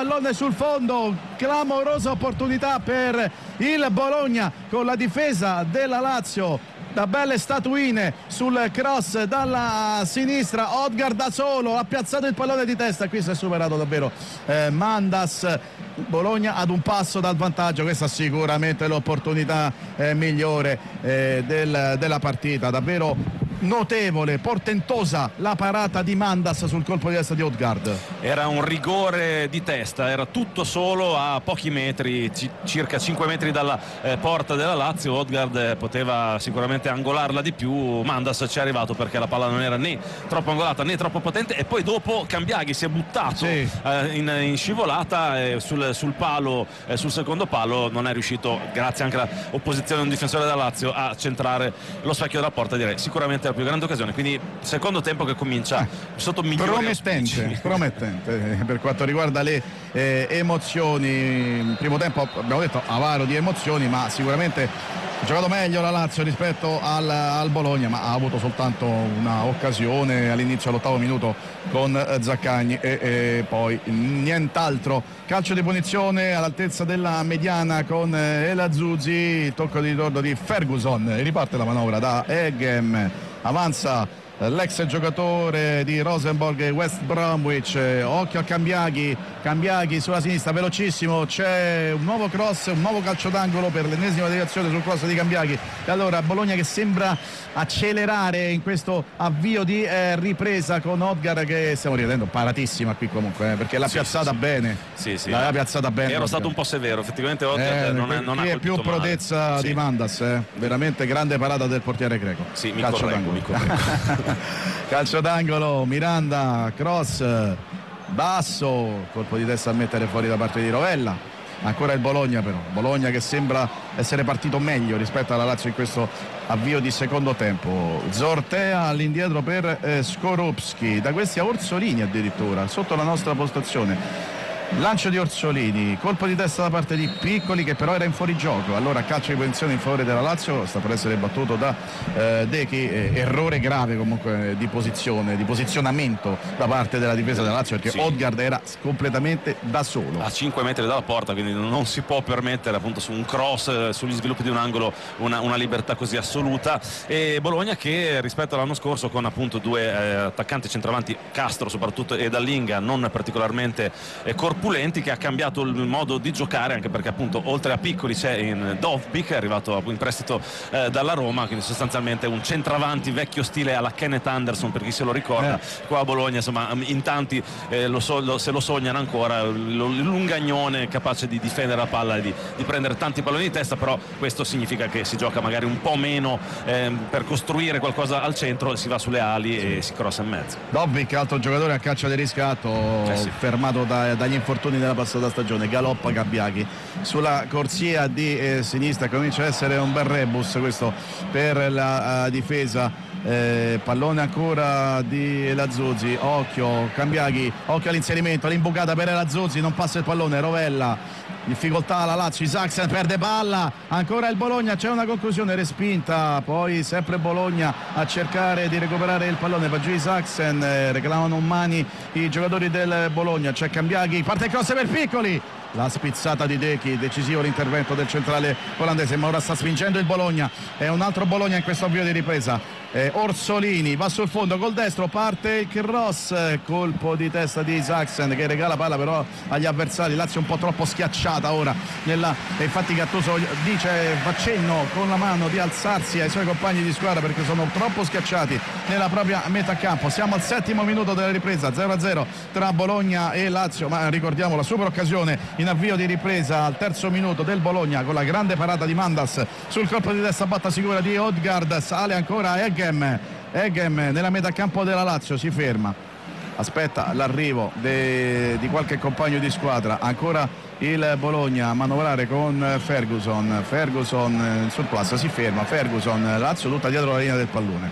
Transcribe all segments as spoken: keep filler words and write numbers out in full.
pallone sul fondo, clamorosa opportunità per il Bologna con la difesa della Lazio, da belle statuine sul cross dalla sinistra. Odgaard da solo ha piazzato il pallone di testa, qui si è superato davvero eh, Mandas. Bologna ad un passo dal vantaggio, questa sicuramente è l'opportunità eh, migliore eh, del, della partita, davvero notevole, portentosa la parata di Mandas sul colpo di testa di Odgaard. Era un rigore di testa, era tutto solo a pochi metri, c- circa cinque metri dalla eh, porta della Lazio. Odgaard eh, poteva sicuramente angolarla di più, Mandas ci è arrivato perché la palla non era né troppo angolata né troppo potente, e poi dopo Cambiaghi si è buttato sì. eh, in, in scivolata eh, sul, sul palo, eh, sul secondo palo non è riuscito, grazie anche all'opposizione di un difensore della Lazio, a centrare lo specchio della porta. Direi sicuramente la più grande occasione, quindi secondo tempo che comincia eh, sotto migliori promettente, promettente per quanto riguarda le eh, emozioni. Primo tempo abbiamo detto avaro di emozioni, ma sicuramente ha giocato meglio la Lazio rispetto al, al Bologna, ma ha avuto soltanto una occasione all'inizio all'ottavo minuto con eh, Zaccagni e, e poi nient'altro. Calcio di punizione all'altezza della mediana con eh, El Azzuzzi, tocco di ritorno di Ferguson, riparte la manovra da Eggem, avanza l'ex giocatore di Rosenborg e West Bromwich, occhio a Cambiaghi, Cambiaghi sulla sinistra velocissimo, c'è un nuovo cross, un nuovo calcio d'angolo per l'ennesima deviazione sul cross di Cambiaghi. E allora Bologna che sembra accelerare in questo avvio di eh, ripresa con Odgaard, che stiamo ridendo paratissima qui comunque eh, perché l'ha sì, piazzata sì, bene sì, sì. l'ha piazzata bene. Ero Odgaard. stato un po' severo, effettivamente Odgaard eh, non, è, non ha è più prodezza sì. di Mandas, eh. veramente grande parata del portiere greco. Sì, mi calcio correggo, d'angolo. mi correggo. Calcio d'angolo, Miranda, cross basso, colpo di testa a mettere fuori da parte di Rovella. Ancora il Bologna, però Bologna che sembra essere partito meglio rispetto alla Lazio in questo avvio di secondo tempo. Zortea all'indietro per eh, Skorupski, da questi a Orsolini addirittura sotto la nostra postazione. Lancio di Orsolini, colpo di testa da parte di Piccoli che però era in fuorigioco, allora calcio di punizione in favore della Lazio, sta per essere battuto da eh, Dechi, eh, errore grave comunque di posizione, di posizionamento da parte della difesa della Lazio, perché sì. Odgaard era completamente da solo a cinque metri dalla porta, quindi non si può permettere appunto su un cross, eh, sugli sviluppi di un angolo una, una libertà così assoluta. E Bologna che rispetto all'anno scorso con appunto due eh, attaccanti centravanti, Castro soprattutto e Dallinga, non particolarmente eh, corpulenti, che ha cambiato il modo di giocare, anche perché appunto oltre a Piccoli c'è in Dovbyk, è arrivato in prestito eh, dalla Roma, quindi sostanzialmente un centravanti vecchio stile alla Kenneth Anderson, per chi se lo ricorda. eh. Qua a Bologna insomma in tanti eh, lo so, lo, se lo sognano ancora, il lungagnone capace di difendere la palla e di, di prendere tanti palloni di testa, però questo significa che si gioca magari un po' meno eh, per costruire qualcosa al centro, si va sulle ali sì. e si crossa in mezzo. Dovbyk, altro giocatore a caccia di riscatto, eh sì. fermato da, dagli infortuni nella passata stagione. Galoppa Cambiaghi sulla corsia di eh, sinistra, comincia a essere un bel rebus questo per la uh, difesa. Eh, pallone ancora di Lazzuzzi, occhio Cambiaghi, occhio all'inserimento, all'imbucata per Lazzuzzi, non passa il pallone, Rovella, difficoltà la Lazio, Isaacsen perde palla, ancora il Bologna, c'è una conclusione respinta, poi sempre Bologna a cercare di recuperare il pallone, va giù Isaacsen, eh, reclamano mani i giocatori del Bologna, c'è Cambiaghi, parte il cross per Piccoli, la spizzata di Dechi, decisivo l'intervento del centrale olandese, ma ora sta spingendo il Bologna, è un altro Bologna in questo avvio di ripresa. Eh, Orsolini va sul fondo col destro, parte il cross, colpo di testa di Isaacsen che regala palla però agli avversari. Lazio un po' troppo schiacciata ora nella, e infatti Gattuso dice, fa cenno con la mano di alzarsi ai suoi compagni di squadra perché sono troppo schiacciati nella propria metà campo. Siamo al settimo minuto della ripresa, zero a zero tra Bologna e Lazio, ma ricordiamo la super occasione in avvio di ripresa al terzo minuto del Bologna con la grande parata di Mandas sul colpo di testa batta sicura di Odgaard, sale ancora Eggem, Eggem nella metà campo della Lazio, si ferma, aspetta l'arrivo de, di qualche compagno di squadra, ancora il Bologna a manovrare con Ferguson, Ferguson sul plus, si ferma Ferguson, Lazio tutta dietro la linea del pallone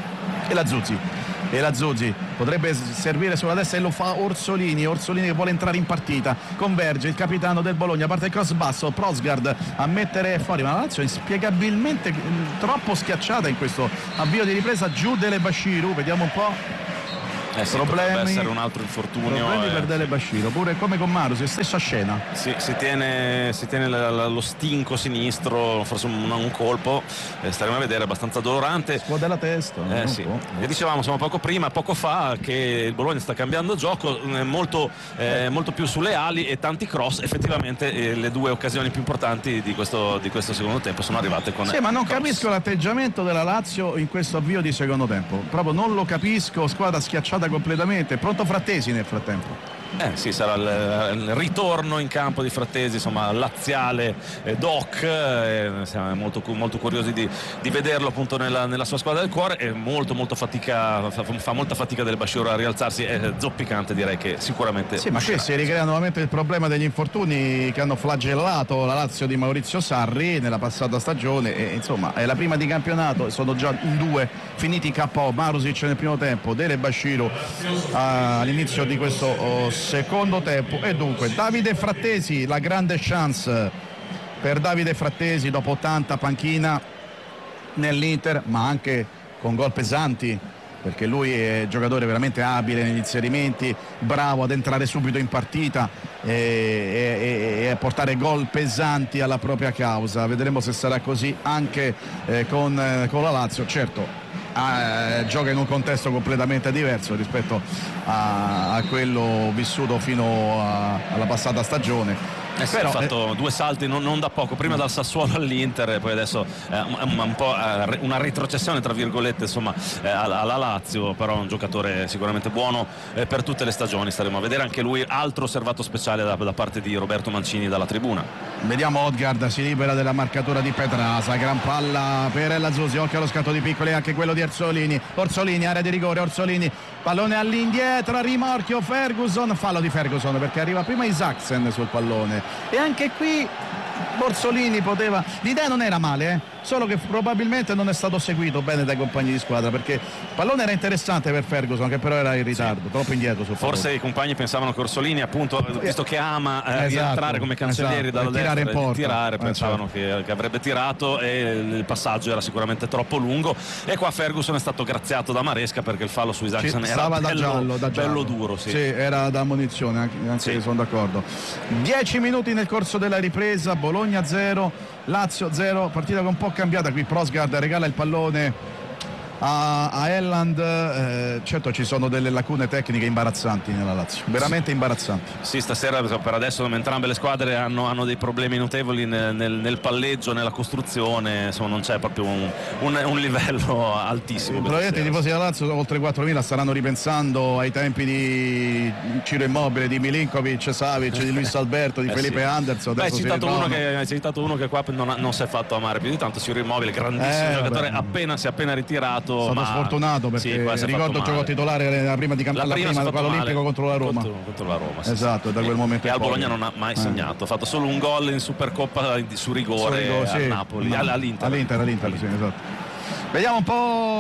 e la Zuzzi e la Zuzzi potrebbe servire sulla destra e lo fa Orsolini, Orsolini che vuole entrare in partita, converge il capitano del Bologna, parte il cross basso, Prosgard a mettere fuori, ma la Lazio è inspiegabilmente troppo schiacciata in questo avvio di ripresa. Giù delle Bashiru, vediamo un po', Eh sì, potrebbe essere un altro infortunio. Problemi eh. per Dele Basciro, pure come con Marusi, stessa scena. Sì, si tiene, si tiene la, la, lo stinco sinistro, forse un, un colpo, eh, staremo a vedere, abbastanza dolorante. Scuote la testa. Eh, sì. E dicevamo insomma poco prima, poco fa, che il Bologna sta cambiando gioco, eh, molto, eh, molto più sulle ali e tanti cross. Effettivamente eh, le due occasioni più importanti di questo, di questo secondo tempo sono arrivate con. Sì, ma non cross. capisco l'atteggiamento della Lazio in questo avvio di secondo tempo. Proprio non lo capisco, squadra schiacciata completamente. Pronto Frattesi nel frattempo. Eh sì, sarà il, il ritorno in campo di Frattesi, insomma laziale, eh, doc, eh, siamo molto, molto curiosi di, di vederlo appunto nella, nella sua squadra del cuore. È molto molto fatica, fa, fa molta fatica del Basciro a rialzarsi, è zoppicante, direi che sicuramente sì, ma qui si ricrea nuovamente il problema degli infortuni che hanno flagellato la Lazio di Maurizio Sarri nella passata stagione, e insomma è la prima di campionato, sono già in due finiti K O, Marusic nel primo tempo, Dele Basciro all'inizio di questo oh, secondo tempo. E dunque Davide Frattesi, la grande chance per Davide Frattesi dopo ottanta panchina nell'Inter, ma anche con gol pesanti, perché lui è giocatore veramente abile negli inserimenti, bravo ad entrare subito in partita e, e, e a portare gol pesanti alla propria causa. Vedremo se sarà così anche eh, con, eh, con la Lazio. Certo, Eh, gioca in un contesto completamente diverso rispetto a, a quello vissuto fino a, alla passata stagione. Eh sì, Però, ha fatto eh... due salti non, non da poco, prima dal Sassuolo all'Inter e poi adesso eh, un, un po' eh, una retrocessione tra virgolette insomma eh, alla, alla Lazio, però un giocatore sicuramente buono eh, per tutte le stagioni. Staremo a vedere anche lui, altro osservato speciale da, da parte di Roberto Mancini dalla tribuna. Vediamo Odgaard, si libera della marcatura di Petrasa, gran palla per Lazzusi, occhio allo scatto di Piccoli, anche quello di Orsolini, Orsolini, area di rigore, Orsolini, pallone all'indietro, rimorchio Ferguson, fallo di Ferguson perché arriva prima Isaacsen sul pallone e anche qui Orsolini poteva, l'idea non era male, eh? Solo che probabilmente non è stato seguito bene dai compagni di squadra, perché il pallone era interessante per Ferguson che però era in ritardo, sì, troppo indietro sul forse pallone. I compagni pensavano che Orsolini, appunto, visto che ama eh, esatto, rientrare come Cancellieri esatto, dalla tirare destra in porta, e tirare, pensavano esatto. che, che avrebbe tirato e il passaggio era sicuramente troppo lungo e qua Ferguson è stato graziato da Maresca perché il fallo su Isaacsen era bello, da giallo, da giallo. bello duro, sì. Sì, era da ammonizione, anche, anche sì. Sono d'accordo. dieci minuti nel corso della ripresa, Bologna zero, Lazio zero, partita che un po' cambiata qui. Prosgard regala il pallone a, a Elland, eh, certo ci sono delle lacune tecniche imbarazzanti nella Lazio, veramente sì. imbarazzanti. Sì, stasera per adesso entrambe le squadre hanno, hanno dei problemi notevoli nel, nel, nel palleggio, nella costruzione, insomma non c'è proprio un, un, un livello altissimo. Probabilmente i tifosi della Lazio, oltre quattromila, staranno ripensando ai tempi di Ciro Immobile, di Milinkovic, Savic, di Luis Alberto, di eh Felipe sì. Anderson. Beh, hai citato, uno che, hai citato uno che qua non, ha, non si è fatto amare più di tanto, Ciro Immobile, grandissimo eh, giocatore, beh. appena si è appena ritirato. È stato ma... sfortunato perché sì, ricordo giocò titolare la prima di camp- la prima, prima del Olimpico contro la Roma. Contro, contro la Roma, sì, esatto, sì. da quel momento. E al Bologna non ha mai eh. segnato, ha fatto solo un gol in Supercoppa su rigore, su rigore sì. al Napoli, no. all'Inter. All'Inter, all'Inter, all'Inter. Sì, esatto. Vediamo un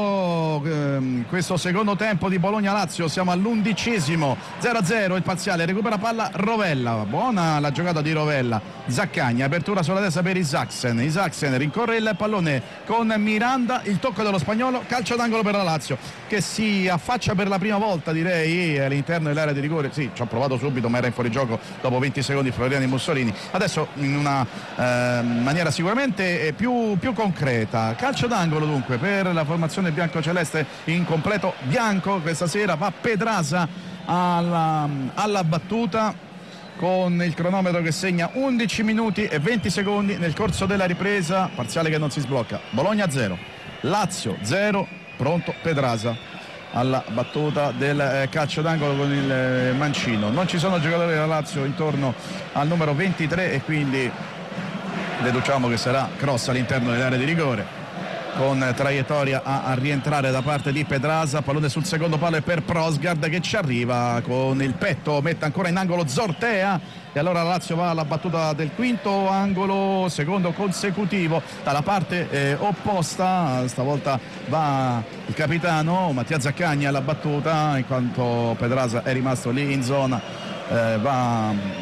po' ehm, questo secondo tempo di Bologna-Lazio, siamo all'undicesimo, zero a zero il parziale, recupera palla Rovella, buona la giocata di Rovella, Zaccagni, apertura sulla destra per Isaacsen, Isaacsen rincorre il pallone con Miranda, il tocco dello spagnolo, calcio d'angolo per la Lazio che si affaccia per la prima volta direi all'interno dell'area di rigore, sì ci ho provato subito ma era in fuorigioco dopo venti secondi Floriani Mussolini, adesso in una eh, maniera sicuramente più, più concreta, calcio d'angolo dunque per la formazione biancoceleste in completo bianco. Questa sera va Petrasa alla, alla battuta con il cronometro che segna undici minuti e venti secondi nel corso della ripresa, parziale che non si sblocca. Bologna zero, Lazio zero, pronto Petrasa alla battuta del eh, calcio d'angolo con il eh, mancino. Non ci sono giocatori della Lazio intorno al numero ventitré e quindi deduciamo che sarà cross all'interno dell'area di rigore, con traiettoria a, a rientrare da parte di Petrasa, pallone sul secondo palo e per Prosgard che ci arriva con il petto, mette ancora in angolo Zortea e allora la Lazio va alla battuta del quinto angolo, secondo consecutivo dalla parte eh, opposta, stavolta va il capitano Mattia Zaccagni alla battuta in quanto Petrasa è rimasto lì in zona, eh, va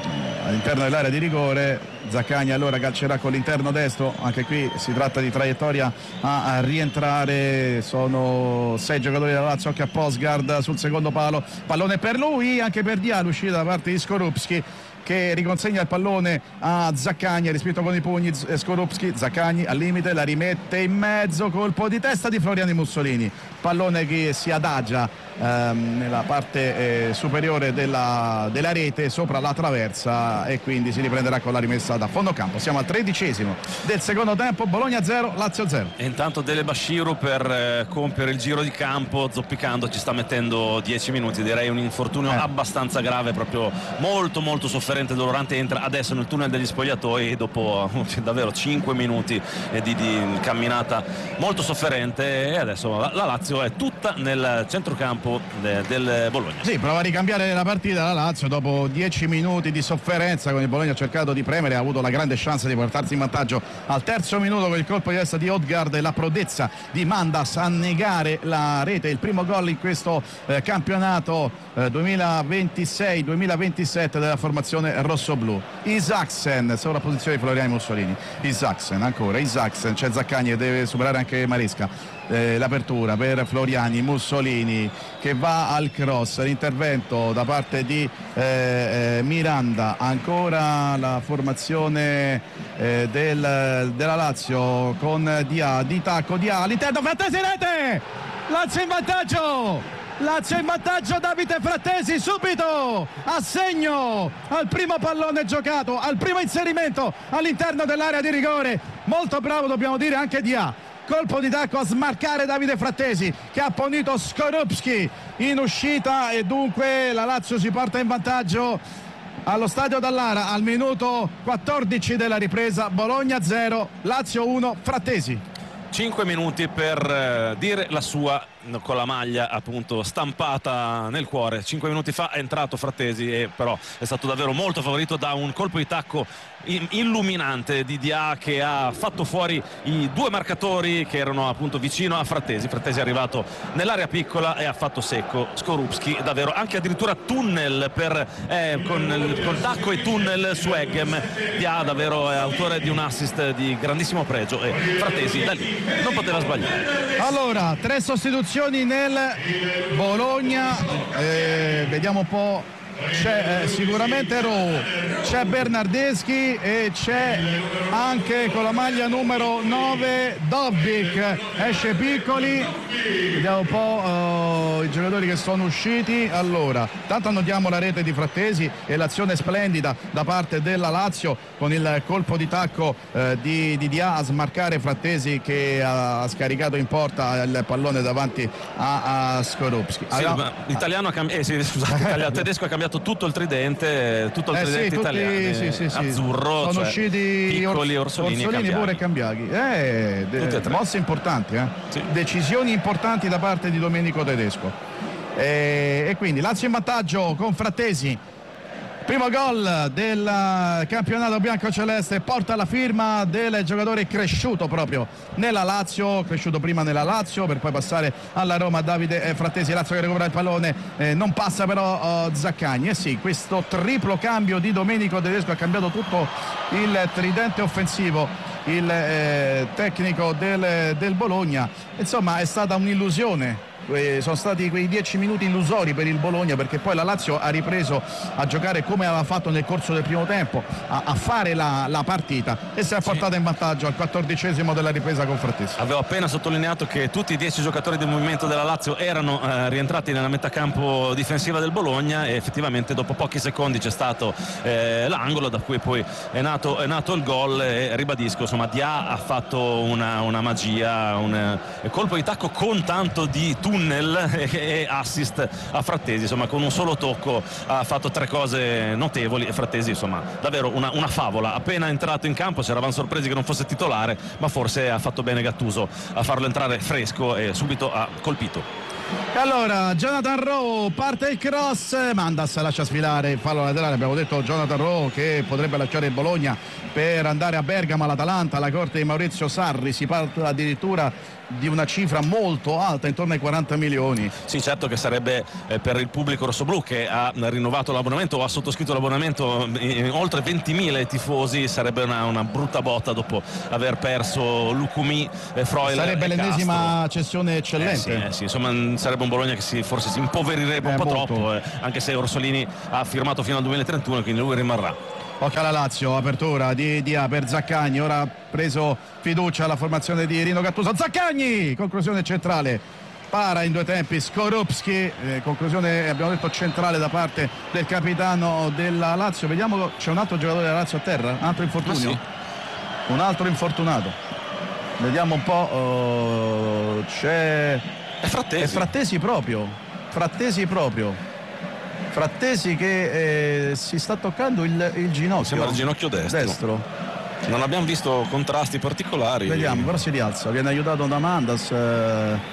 all'interno dell'area di rigore. Zaccagni allora calcerà con l'interno destro, anche qui si tratta di traiettoria a, a rientrare, sono sei giocatori della Lazio, occhio a Posgard sul secondo palo, pallone per lui, anche per Dia, l'uscita da parte di Skorupski che riconsegna il pallone a Zaccagni, rispetto con i pugni Skorupski, Zaccagni al limite, la rimette in mezzo, colpo di testa di Floriani Mussolini, pallone che si adagia ehm, nella parte eh, superiore della, della rete sopra la traversa e quindi si riprenderà con la rimessa da fondo campo. Siamo al tredicesimo del secondo tempo, Bologna zero, Lazio zero. E intanto Dele Bashiru per eh, compiere il giro di campo, zoppicando, ci sta mettendo dieci minuti, direi un infortunio eh. abbastanza grave, proprio molto molto sofferente, dolorante. Entra adesso nel tunnel degli spogliatoi dopo davvero cinque minuti di, di camminata molto sofferente, e adesso la, la Lazio è tutta nel centrocampo de, del Bologna. Sì, prova a ricambiare la partita la Lazio dopo dieci minuti di sofferenza, con il Bologna ha cercato di premere, ha avuto la grande chance di portarsi in vantaggio al terzo minuto con il colpo di testa di Odgaard e la prodezza di Mandas a negare la rete, il primo gol in questo eh, campionato eh, duemilaventisei duemilaventisette della formazione rossoblu. Isaksen, sovrapposizione di Floriani Mussolini, Isaksen ancora, Isaksen, c'è Zaccagni e deve superare anche Maresca. Eh, l'apertura per Floriani Mussolini che va al cross, l'intervento da parte di eh, eh, Miranda, ancora la formazione eh, del, della Lazio con Dia, di tacco Dia all'interno, Frattesi, rete, Lazio in vantaggio, Lazio in vantaggio, Davide Frattesi subito a segno al primo pallone giocato, al primo inserimento all'interno dell'area di rigore, molto bravo dobbiamo dire anche Dia, colpo di tacco a smarcare Davide Frattesi che ha punito Skorupski in uscita, e dunque la Lazio si porta in vantaggio allo stadio Dallara al minuto quattordici della ripresa. Bologna zero, Lazio uno, Frattesi. cinque minuti per eh, dire la sua con la maglia appunto stampata nel cuore. Cinque minuti fa è entrato Frattesi e però è stato davvero molto favorito da un colpo di tacco illuminante di Dia che ha fatto fuori i due marcatori che erano appunto vicino a Frattesi. Frattesi è arrivato nell'area piccola e ha fatto secco Skorupski, davvero anche addirittura tunnel per, eh, con, con tacco e tunnel su Eggem. Dia davvero è autore di un assist di grandissimo pregio e Frattesi da lì non poteva sbagliare. Allora, tre sostituzioni nel Bologna, eh, vediamo un po'. C'è eh, sicuramente Rowe, c'è Bernardeschi e c'è anche con la maglia numero nove Dobbik, esce Piccoli, vediamo un po' uh, i giocatori che sono usciti. Allora, tanto annotiamo la rete di Frattesi e l'azione splendida da parte della Lazio con il colpo di tacco eh, di, di Dia a smarcare Frattesi che ha scaricato in porta il pallone davanti a, a Skorupski. Sì, allora, l'italiano ha cambiato, eh, sì, scusate, il tedesco ha cambiato tutto il tridente, tutto il eh tridente sì, tutti, italiano, sì, sì, sì. azzurro, sono cioè usciti Piccoli, Orsolini, Orsolini e pure Cambiaghi, eh, de- mosse importanti, eh? Sì. Decisioni importanti da parte di Domenico Tedesco, e, e quindi Lazio in vantaggio con Frattesi. Primo gol del campionato biancoceleste, porta la firma del giocatore cresciuto proprio nella Lazio, cresciuto prima nella Lazio per poi passare alla Roma. Davide Frattesi, Lazio che recupera il pallone, eh, non passa però uh, Zaccagni. E eh sì, questo triplo cambio di Domenico Tedesco ha cambiato tutto il tridente offensivo, il eh, tecnico del, del Bologna. Insomma, è stata un'illusione. Sono stati quei dieci minuti illusori per il Bologna, perché poi la Lazio ha ripreso a giocare come aveva fatto nel corso del primo tempo, a, a fare la, la partita, e si è portata in vantaggio al quattordicesimo della ripresa con Frattesi. Avevo appena sottolineato che tutti i dieci giocatori del movimento della Lazio erano eh, rientrati nella metà campo difensiva del Bologna, e effettivamente dopo pochi secondi c'è stato eh, l'angolo da cui poi è nato, è nato il gol. E ribadisco, insomma, Dia ha fatto una, una magia, un eh, colpo di tacco con tanto di tunnel e assist a Frattesi, insomma con un solo tocco ha fatto tre cose notevoli. E Frattesi, insomma, davvero una, una favola. Appena entrato in campo ci eravamo sorpresi che non fosse titolare, ma forse ha fatto bene Gattuso a farlo entrare fresco e subito ha colpito. E allora Jonathan Rowe, parte il cross, Mandas lascia sfilare il fallo laterale. Abbiamo detto Jonathan Rowe che potrebbe lasciare il Bologna per andare a Bergamo, all'Atalanta, alla corte di Maurizio Sarri. Si parla addirittura di una cifra molto alta, intorno ai quaranta milioni. Sì, certo che sarebbe eh, per il pubblico rossoblù che ha rinnovato l'abbonamento o ha sottoscritto l'abbonamento, eh, oltre ventimila tifosi, sarebbe una, una brutta botta dopo aver perso Lucumi, eh, Freuler. Sarebbe e l'ennesima Castro. Cessione eccellente. Eh sì, eh sì, insomma sarebbe un Bologna che si, forse si impoverirebbe eh, un po' molto. troppo, eh, anche se Orsolini ha firmato fino al duemilatrentuno, quindi lui rimarrà. Occhio alla Lazio, apertura di Dia per Zaccagni, ora ha preso fiducia alla formazione di Rino Gattuso. Zaccagni, conclusione centrale, para in due tempi Skorupski, eh, conclusione abbiamo detto centrale da parte del capitano della Lazio. Vediamo, c'è un altro giocatore della Lazio a terra, un altro infortunio, ah, sì. un altro infortunato, vediamo un po', uh, c'è è Frattesi. è Frattesi proprio Frattesi proprio Frattesi che eh, si sta toccando il, il ginocchio. Sembra il ginocchio destro. destro. Non abbiamo visto contrasti particolari. Vediamo, però si rialza, viene aiutato da Mandas. Eh,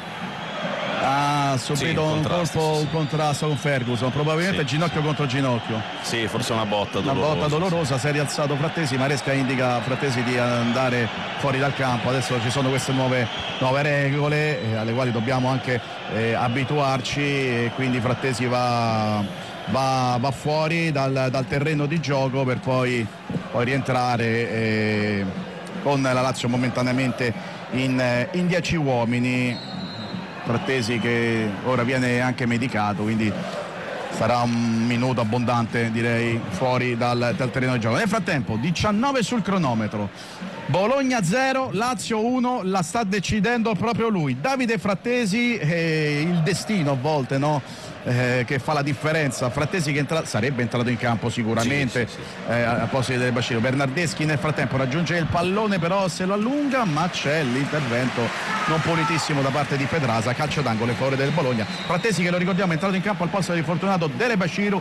ha subito sì, un colpo, sì, sì. un contrasto con Ferguson, probabilmente sì, ginocchio sì. contro ginocchio. Sì, forse una botta dolorosa. Una botta dolorosa, si è rialzato Frattesi, Maresca indica a Frattesi di andare fuori dal campo. Adesso ci sono queste nuove, nuove regole eh, alle quali dobbiamo anche eh, abituarci, e quindi Frattesi va, va, va fuori dal, dal terreno di gioco per poi, poi rientrare eh, con la Lazio momentaneamente in, in dieci uomini. Frattesi che ora viene anche medicato, quindi sarà un minuto abbondante direi fuori dal, dal terreno di gioco. Nel frattempo diciannove sul cronometro, Bologna zero, Lazio uno, la sta decidendo proprio lui, Davide Frattesi, eh, il destino a volte, no? Eh, che fa la differenza. Frattesi che entra- sarebbe entrato in campo sicuramente, sì, sì, sì. Eh, a posto di Del Bacino. Bernardeschi nel frattempo raggiunge il pallone, però se lo allunga, ma c'è l'intervento non pulitissimo da parte di Pedrasa, calcio d'angolo in favore del Bologna. Frattesi che lo ricordiamo è entrato in campo al posto del fortunato Del Bacino.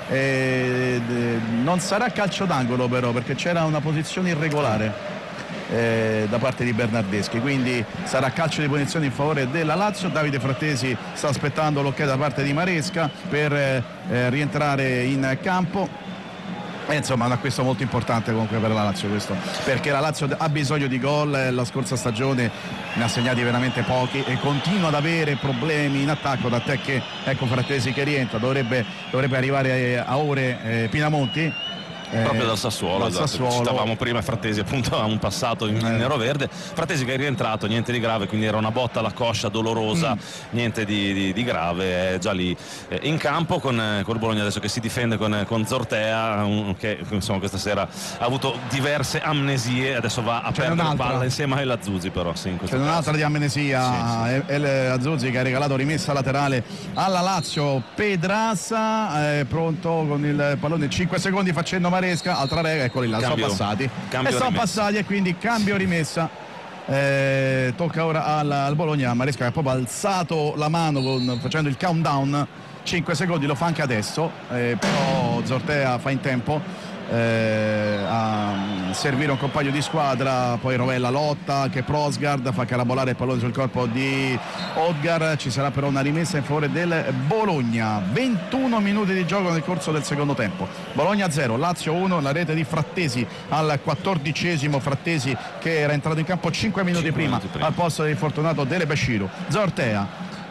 Eh, non sarà calcio d'angolo però, perché c'era una posizione irregolare Eh, da parte di Bernardeschi, quindi sarà calcio di punizione in favore della Lazio. Davide Frattesi sta aspettando l'ok da parte di Maresca per eh, rientrare in campo. E insomma un acquisto molto importante comunque per la Lazio questo, perché la Lazio ha bisogno di gol. La scorsa stagione ne ha segnati veramente pochi e continua ad avere problemi in attacco, da te che ecco Frattesi che rientra, dovrebbe, dovrebbe arrivare a ore eh, Pinamonti. Eh, proprio dal Sassuolo, dal esatto. Sassuolo. Citavamo prima Frattesi, appunto ha un passato in eh. nero-verde. Frattesi che è rientrato, niente di grave, quindi era una botta alla coscia dolorosa, mm. niente di, di, di grave, è già lì eh, in campo con, eh, con il Bologna adesso che si difende con, con Zortea, un, che insomma questa sera ha avuto diverse amnesie, adesso va a C'è perdere un'altra. palla insieme a Lazzuzi, però sì, in c'è un'altra di amnesia, sì, sì. Lazzuzi che ha regalato rimessa laterale alla Lazio. Pedrasa eh, pronto con il pallone, cinque secondi facendo Maresca, altra regola, eccoli là, cambio, sono passati cambio e sono passati e quindi cambio rimessa. Eh, tocca ora al, al Bologna. Maresca che ha proprio alzato la mano con, facendo il countdown, cinque secondi, lo fa anche adesso, eh, però Zortea fa in tempo eh, a servire un compagno di squadra, poi Rovella lotta, anche Prosgard fa carabolare il pallone sul corpo di Odgar. Ci sarà però una rimessa in favore del Bologna. ventuno minuti di gioco nel corso del secondo tempo. Bologna zero, Lazio uno, la rete di Frattesi al quattordicesimo. Frattesi che era entrato in campo cinque minuti prima, minuti prima al posto dell'infortunato Dele Bashiru. Zortea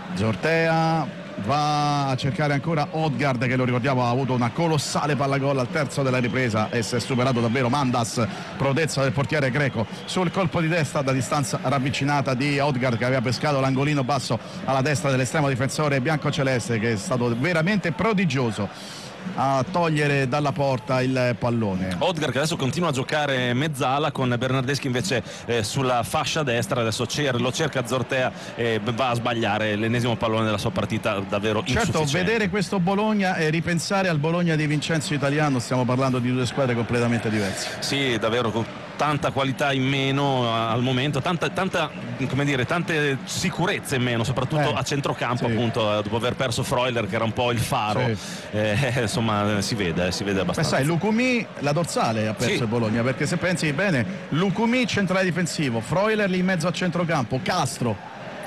Zortea va a cercare ancora Odgaard, che lo ricordiamo ha avuto una colossale palla gol al terzo della ripresa e si è superato davvero Mandas, prodezza del portiere greco sul colpo di testa da distanza ravvicinata di Odgaard, che aveva pescato l'angolino basso alla destra dell'estremo difensore biancoceleste, che è stato veramente prodigioso a togliere dalla porta il pallone. Odgaard che adesso continua a giocare mezzala, con Bernardeschi invece eh, sulla fascia destra. Adesso cer- lo cerca Zortea e va a sbagliare l'ennesimo pallone della sua partita, davvero insufficiente. Certo, vedere questo Bologna e ripensare al Bologna di Vincenzo Italiano, stiamo parlando di due squadre completamente diverse. Sì, davvero con tanta qualità in meno al momento, tanta, tanta come dire, tante sicurezze in meno, soprattutto eh, a centrocampo, sì. appunto, dopo aver perso Freuler che era un po' il faro. Sì. Eh, insomma si vede, si vede abbastanza. Beh, sai, Lucumi la dorsale ha perso, sì, il Bologna, perché se pensi bene, Lucumi centrale difensivo, Freuler lì in mezzo a centrocampo, Castro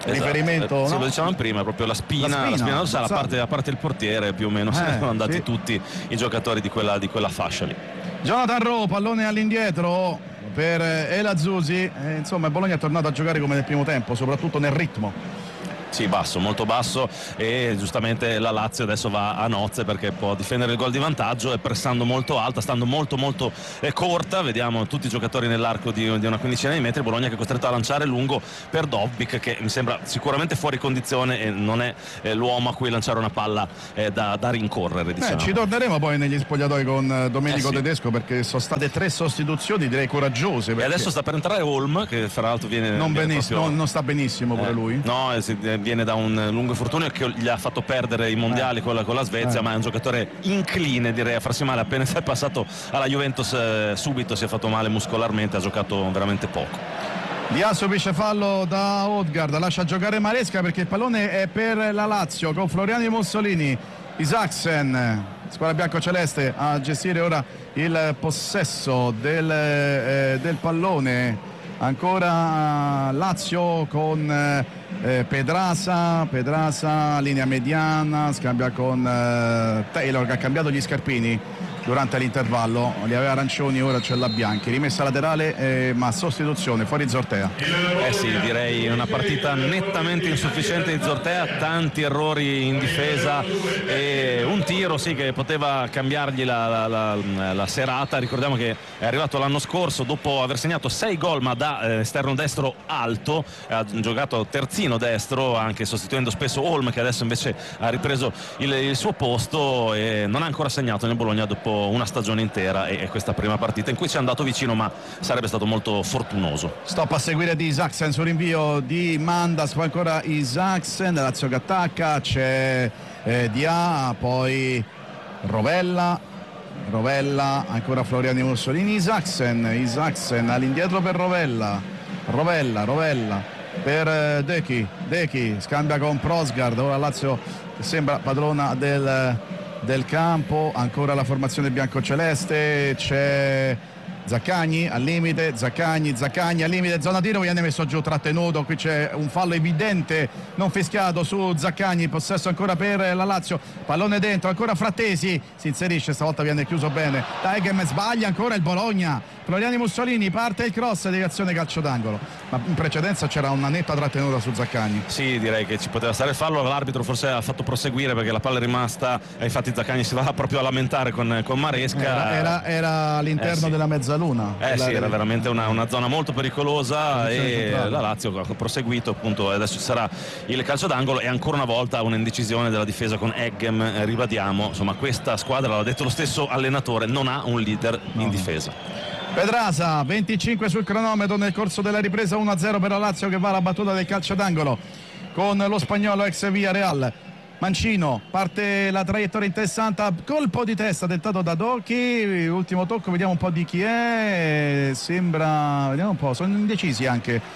riferimento, sì, no? lo dicevamo prima, proprio la spina, la spina, la spina dorsale, a parte, a parte il portiere più o meno eh, sono andati sì. tutti i giocatori di quella, di quella fascia lì. Jonathan Rowe, pallone all'indietro per El Azzouzi, eh, insomma il Bologna è tornato a giocare come nel primo tempo, soprattutto nel ritmo. Sì, basso, molto basso, e giustamente la Lazio adesso va a nozze perché può difendere il gol di vantaggio e pressando molto alta, stando molto molto eh, corta. Vediamo tutti i giocatori nell'arco di, di una quindicina di metri. Bologna che è costretto a lanciare lungo per Dovbyk, che mi sembra sicuramente fuori condizione e non è eh, l'uomo a cui lanciare una palla eh, da, da rincorrere, diciamo. Eh, ci torneremo poi negli spogliatoi con Domenico eh sì. Tedesco, perché sono state tre sostituzioni direi coraggiose. E adesso sta per entrare Olm, che fra l'altro viene non, viene benissimo, proprio... non, non sta benissimo pure eh, lui. No, si, viene da un lungo infortunio che gli ha fatto perdere i mondiali eh. con, la, con la Svezia, eh. ma è un giocatore incline direi a farsi male. Appena si è passato alla Juventus eh, subito si è fatto male muscolarmente, ha giocato veramente poco. Dia subisce fallo da Odgaard, lascia giocare Maresca perché il pallone è per la Lazio con Floriani Mussolini. Isaacsen, squadra biancoceleste, a gestire ora il possesso del, eh, del pallone. Ancora Lazio con eh, Pedrasa, Pedrasa linea mediana, scambia con eh, Taylor che ha cambiato gli scarpini durante l'intervallo, li aveva arancioni, ora ce l'ha bianchi, rimessa laterale eh, ma sostituzione fuori Zortea. Eh sì, direi una partita nettamente insufficiente di Zortea, tanti errori in difesa e un tiro sì che poteva cambiargli la, la, la, la serata. Ricordiamo che è arrivato l'anno scorso dopo aver segnato sei gol ma da eh, esterno destro alto, ha giocato terzino destro anche sostituendo spesso Olm, che adesso invece ha ripreso il, il suo posto e non ha ancora segnato nel Bologna dopo una stagione intera, e questa prima partita in cui ci è andato vicino ma sarebbe stato molto fortunoso. Stop a seguire di Isaacsen su rinvio di Mandas, poi ancora Isaacsen, Lazio che attacca, c'è eh, Dia, poi Rovella Rovella, ancora Floriani Mussolini, Isaacsen Isaacsen all'indietro per Rovella Rovella, Rovella per eh, Dechi Dechi scambia con Prosgard, ora Lazio sembra padrona del del campo, ancora la formazione biancoceleste, c'è Zaccagni al limite, Zaccagni, Zaccagni al limite, zona tiro, viene messo giù trattenuto, qui c'è un fallo evidente non fischiato su Zaccagni, possesso ancora per la Lazio, pallone dentro, ancora Frattesi, si inserisce, stavolta viene chiuso bene, Daeghem sbaglia ancora il Bologna, Floriani Mussolini, parte il cross, deviazione calcio d'angolo, ma in precedenza c'era una netta trattenuta su Zaccagni. Sì, direi che ci poteva stare il fallo, l'arbitro forse ha fatto proseguire perché la palla è rimasta e infatti Zaccagni si va proprio a lamentare con, con Maresca. Era, era, era all'interno eh sì. della mezzaluna. Eh sì, era veramente una, una zona molto pericolosa e la Lazio ha proseguito appunto, adesso ci sarà il calcio d'angolo e ancora una volta un'indecisione della difesa con Eggem, eh, ribadiamo, insomma questa squadra, l'ha detto lo stesso allenatore, non ha un leader no. in difesa. Pedrasa, venticinque sul cronometro nel corso della ripresa, uno a zero per la Lazio che va alla battuta del calcio d'angolo con lo spagnolo ex Villarreal. Mancino, parte la traiettoria interessante, colpo di testa tentato da Dochi, ultimo tocco, vediamo un po' di chi è, sembra, vediamo un po', sono indecisi anche.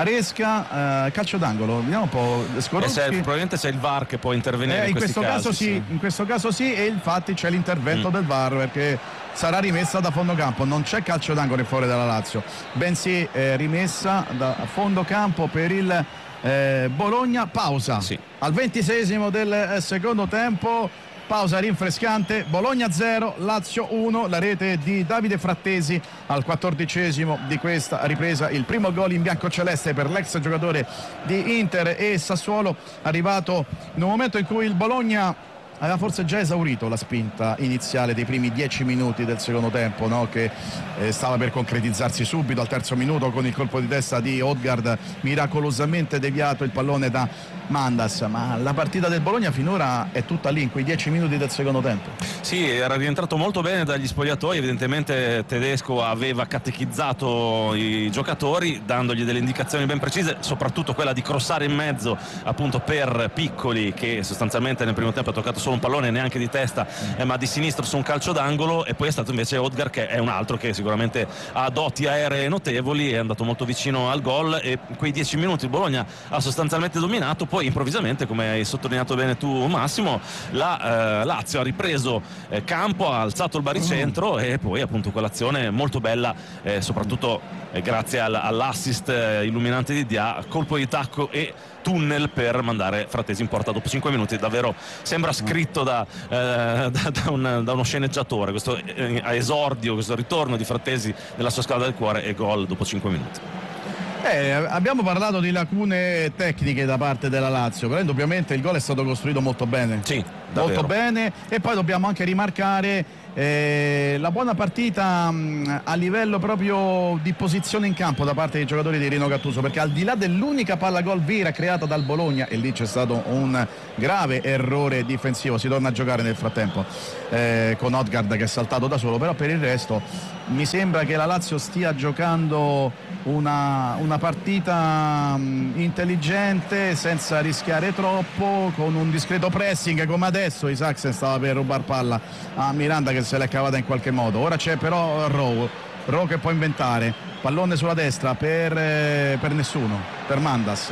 Maresca, eh, calcio d'angolo, vediamo un po'. Skorupski. Eh, probabilmente c'è il V A R che può intervenire eh, in, in questo casi, caso sì, sì, in questo caso sì, e infatti c'è l'intervento mm. del V A R perché sarà rimessa da fondo campo, non c'è calcio d'angolo in fuori dalla Lazio, bensì eh, rimessa da fondo campo per il eh, Bologna. Pausa sì. al ventiseiesimo del eh, secondo tempo, pausa rinfrescante, Bologna zero, Lazio uno, la rete di Davide Frattesi al quattordicesimo di questa ripresa, il primo gol in biancoceleste per l'ex giocatore di Inter e Sassuolo, arrivato in un momento in cui il Bologna aveva forse già esaurito la spinta iniziale dei primi dieci minuti del secondo tempo, no? Che eh, stava per concretizzarsi subito al terzo minuto con il colpo di testa di Odgaard, miracolosamente deviato il pallone da Mandas, ma la partita del Bologna finora è tutta lì in quei dieci minuti del secondo tempo. Sì, era rientrato molto bene dagli spogliatoi, evidentemente Tedesco aveva catechizzato i giocatori dandogli delle indicazioni ben precise, soprattutto quella di crossare in mezzo appunto per Piccoli, che sostanzialmente nel primo tempo ha toccato solo solo un pallone neanche di testa eh, ma di sinistro su un calcio d'angolo, e poi è stato invece Odgar, che è un altro che sicuramente ha doti aeree notevoli, è andato molto vicino al gol, e quei dieci minuti il Bologna ha sostanzialmente dominato. Poi improvvisamente, come hai sottolineato bene tu Massimo, la eh, Lazio ha ripreso eh, campo, ha alzato il baricentro mm. e poi appunto quell'azione molto bella, eh, soprattutto eh, grazie al, all'assist eh, illuminante di Dia, colpo di tacco e tunnel per mandare Frattesi in porta dopo cinque minuti. Davvero sembra scritto da, eh, da, da, un, da uno sceneggiatore questo eh, esordio, questo ritorno di Frattesi nella sua squadra del cuore, e gol dopo cinque minuti. Eh, abbiamo parlato di lacune tecniche da parte della Lazio, però indubbiamente il gol è stato costruito molto bene, sì, molto bene, e poi dobbiamo anche rimarcare eh, la buona partita mh, a livello proprio di posizione in campo da parte dei giocatori di Rino Gattuso, perché al di là dell'unica palla gol vera creata dal Bologna, e lì c'è stato un grave errore difensivo, si torna a giocare nel frattempo eh, con Odgaard che è saltato da solo, però per il resto mi sembra che la Lazio stia giocando una, una partita mh, intelligente, senza rischiare troppo, con un discreto pressing, come adesso Isaacsen stava per rubar palla a Miranda che se l'è cavata in qualche modo. Ora c'è però Rowe, Rowe che può inventare, pallone sulla destra per, eh, per nessuno, per Mandas.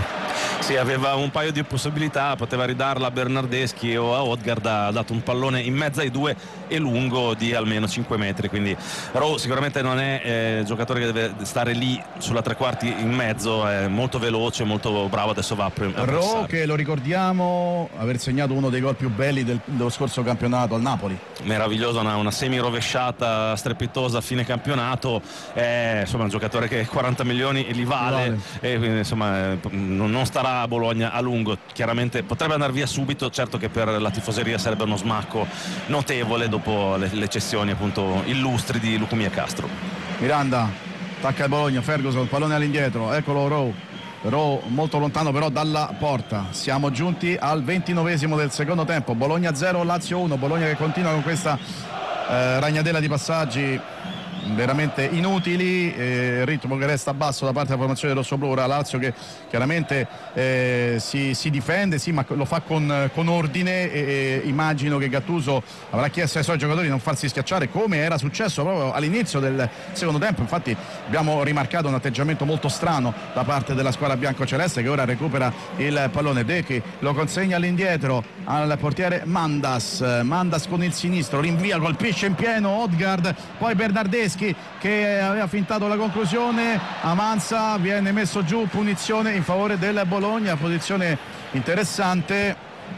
Sì, aveva un paio di possibilità, poteva ridarla a Bernardeschi o a Odgaard, ha dato un pallone in mezzo ai due e lungo di almeno cinque metri, quindi Rowe sicuramente non è eh, giocatore che deve stare lì sulla tre quarti in mezzo, è molto veloce, molto bravo, adesso va a prendere. Rowe, che lo ricordiamo aver segnato uno dei gol più belli del, dello scorso campionato al Napoli. Meravigliosa, una, una semi rovesciata strepitosa a fine campionato, è insomma un giocatore che quaranta milioni li vale, vale. E quindi insomma eh, non, non starà a Bologna a lungo, chiaramente potrebbe andare via subito, certo che per la tifoseria sarebbe uno smacco notevole dopo le, le cessioni appunto illustri di Lucumia e Castro. Miranda attacca il Bologna, Ferguson, pallone all'indietro, eccolo Rowe, Rowe molto lontano però dalla porta. Siamo giunti al ventinovesimo del secondo tempo, Bologna zero, Lazio uno, Bologna che continua con questa eh, ragnatela di passaggi veramente inutili, eh, ritmo che resta basso da parte della formazione rossoblù. Ora Lazio che chiaramente eh, si, si difende, sì, ma lo fa con, con ordine, e, e immagino che Gattuso avrà chiesto ai suoi giocatori di non farsi schiacciare, come era successo proprio all'inizio del secondo tempo. Infatti abbiamo rimarcato un atteggiamento molto strano da parte della squadra biancoceleste, che ora recupera il pallone. Dechi lo consegna all'indietro al portiere Mandas, Mandas con il sinistro, rinvia, colpisce in pieno Odgaard, poi Bernardeschi che aveva fintato la conclusione, avanza, viene messo giù, punizione in favore del Bologna, posizione interessante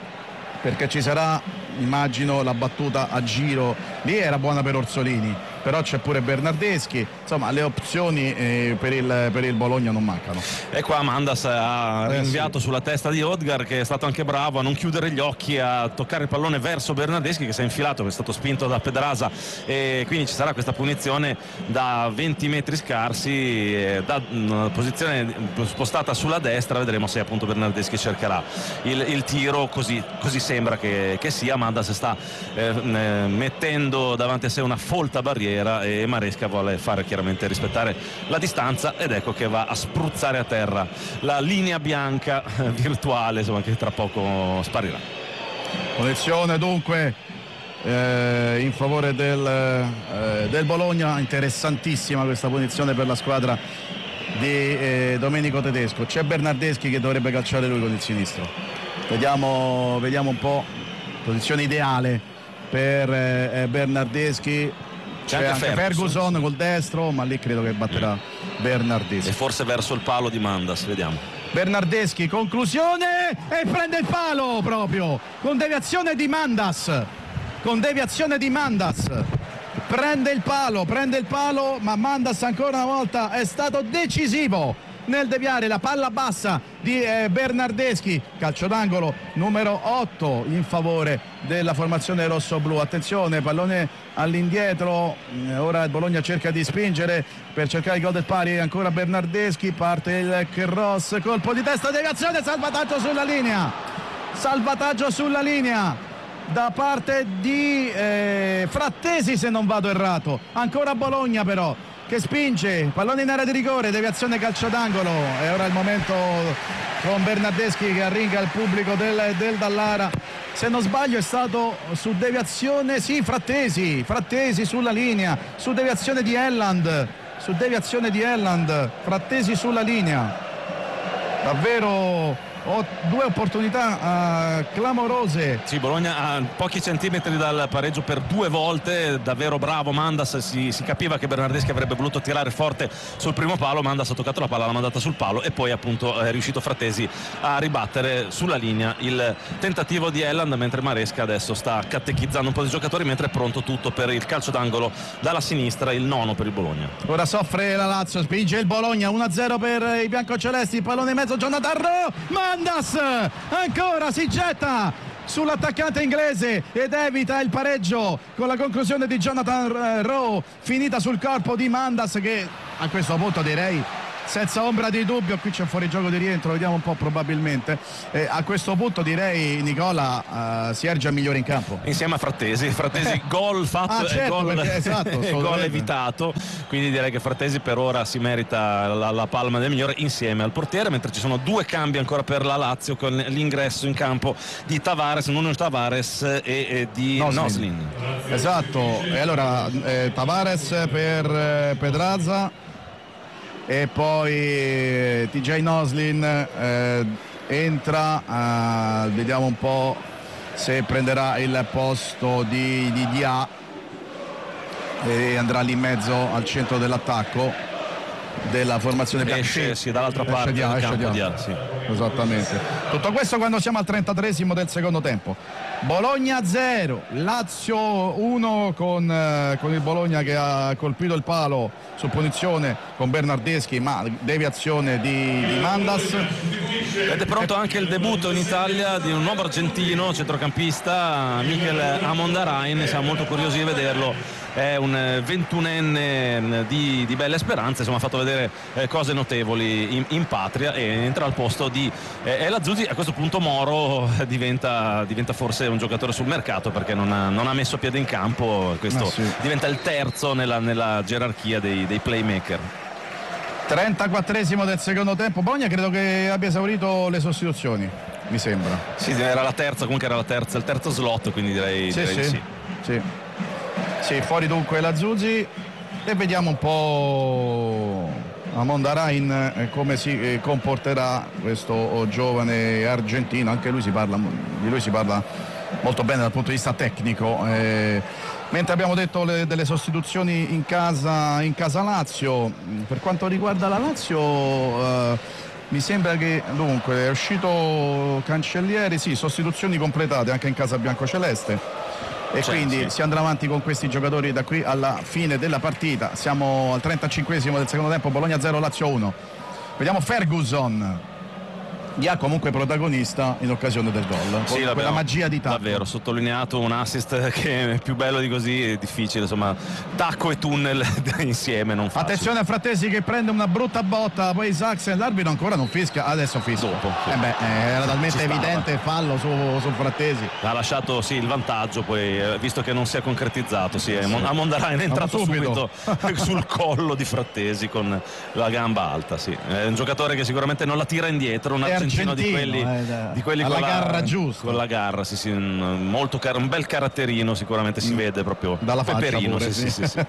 perché ci sarà, immagino, la battuta a giro, lì era buona per Orsolini, però c'è pure Bernardeschi, insomma le opzioni eh, per, il, per il Bologna non mancano. E qua Mandas ha rinviato eh sì. sulla testa di Odgaard, che è stato anche bravo a non chiudere gli occhi, a toccare il pallone verso Bernardeschi, che si è infilato, che è stato spinto da Pedrasa, e quindi ci sarà questa punizione da venti metri scarsi, eh, da una posizione spostata sulla destra. Vedremo se appunto Bernardeschi cercherà il, il tiro, così, così sembra che, che sia. Mandas sta eh, mettendo davanti a sé una folta barriera, e Maresca vuole fare chiaramente rispettare la distanza, ed ecco che va a spruzzare a terra la linea bianca eh, virtuale, insomma, che tra poco sparirà. Posizione dunque eh, in favore del, eh, del Bologna, interessantissima questa punizione per la squadra di eh, Domenico Tedesco. C'è Bernardeschi che dovrebbe calciare lui con il sinistro, vediamo, vediamo un po', posizione ideale per eh, Bernardeschi. C'è, c'è anche Ferguson, Ferguson col destro, ma lì credo che batterà mm. Bernardeschi, e forse verso il palo di Mandas, vediamo. Bernardeschi, conclusione, e prende il palo proprio con deviazione di Mandas, con deviazione di Mandas prende il palo, prende il palo, ma Mandas ancora una volta è stato decisivo nel deviare la palla bassa di eh, Bernardeschi. Calcio d'angolo numero otto in favore della formazione rossoblù. Attenzione, pallone all'indietro, ora il Bologna cerca di spingere per cercare il gol del pari, ancora Bernardeschi, parte il cross, colpo di testa, deviazione, salvataggio sulla linea, salvataggio sulla linea da parte di eh, Frattesi, se non vado errato. Ancora Bologna però, che spinge, pallone in area di rigore, deviazione calcio d'angolo, e ora il momento con Bernardeschi che arringa il pubblico del, del Dallara. Se non sbaglio è stato su deviazione, sì, Frattesi, Frattesi sulla linea, su deviazione di Elland, su deviazione di Elland, Frattesi sulla linea. Davvero ho due opportunità uh, clamorose. Sì, Bologna a pochi centimetri dal pareggio per due volte, davvero bravo Mandas, si, si capiva che Bernardeschi avrebbe voluto tirare forte sul primo palo, Mandas ha toccato la palla, l'ha mandata sul palo e poi appunto è riuscito Frattesi a ribattere sulla linea il tentativo di Elland, mentre Maresca adesso sta catechizzando un po' di giocatori, mentre è pronto tutto per il calcio d'angolo dalla sinistra, il nono per il Bologna. Ora soffre la Lazio, spinge il Bologna, uno a zero per i biancocelesti, il pallone in mezzo, Jonathan Rowe, Mandas ancora si getta sull'attaccante inglese ed evita il pareggio con la conclusione di Jonathan Rowe, finita sul corpo di Mandas, che a questo punto direi senza ombra di dubbio, qui c'è fuorigioco di rientro, vediamo un po' probabilmente, eh, a questo punto direi Nicola uh, Siergia migliore in campo insieme a Frattesi, Frattesi gol fatto ah, certo, e gol, perché, esatto, e gol evitato, quindi direi che Frattesi per ora si merita la, la palma del migliore insieme al portiere, mentre ci sono due cambi ancora per la Lazio con l'ingresso in campo di Tavares, Nuno Tavares e, e di Noslin. Noslin esatto, e allora eh, Tavares per eh, Pedraza e poi eh, T J Noslin eh, entra, eh, vediamo un po' se prenderà il posto di, di Dia e andrà lì in mezzo al centro dell'attacco della formazione bianca. Esce sì, dall'altra esce parte Dia, del esce campo Dia. Dia, sì. Esattamente. Tutto questo quando siamo al trentatreesimo del secondo tempo. Bologna zero, Lazio uno con, eh, con il Bologna che ha colpito il palo su punizione con Bernardeschi, ma deviazione di, di Mandas. Ed è pronto anche il debutto in Italia di un nuovo argentino centrocampista, Mikel Amondarain, siamo molto curiosi di vederlo. È un ventunenne di, di belle speranze, insomma ha fatto vedere eh, cose notevoli in, in patria e entra al posto di eh, El Azzurri. A questo punto Moro diventa, diventa forse un giocatore sul mercato, perché non ha, non ha messo piede in campo, questo ah, sì. diventa il terzo nella, nella gerarchia dei, dei playmaker. trentaquattresimo del secondo tempo, Bologna credo che abbia esaurito le sostituzioni, mi sembra. Sì, era la terza, comunque era la terza, il terzo slot, quindi direi sì. Direi sì. sì. sì. Sì, fuori dunque la Zuzzi e vediamo un po' Amondarain eh, come si eh, comporterà questo oh, giovane argentino, anche lui si parla, di lui si parla molto bene dal punto di vista tecnico. Eh, mentre abbiamo detto le, delle sostituzioni in casa, in casa Lazio, per quanto riguarda la Lazio eh, mi sembra che dunque è uscito Cancellieri, sì, sostituzioni completate anche in casa biancoceleste. E certo, quindi sì. si andrà avanti con questi giocatori da qui alla fine della partita. Siamo al trentacinquesimo del secondo tempo, Bologna zero, Lazio uno. Vediamo Ferguson, Dia comunque protagonista in occasione del gol, sì, con quella magia di Tacco. Davvero, sottolineato un assist che è più bello di così, è difficile, insomma, Tacco e tunnel insieme non facile. Attenzione a Frattesi che prende una brutta botta, poi Saxen, l'arbitro ancora non fischia, adesso fischia. Dopo, sì. eh beh, era talmente evidente fallo su, su Frattesi. Ha lasciato sì il vantaggio, poi visto che non si è concretizzato, sì, sì. Amondarain è entrato subito, subito sul collo di Frattesi con la gamba alta, sì. È un giocatore che sicuramente non la tira indietro, un argentino di quelli, eh, da, di quelli alla con garra la, giusta, con la garra, sì, sì, un, molto car- un bel caratterino, sicuramente si vede proprio dalla peperino, faccia pure, sì, sì. Sì, sì.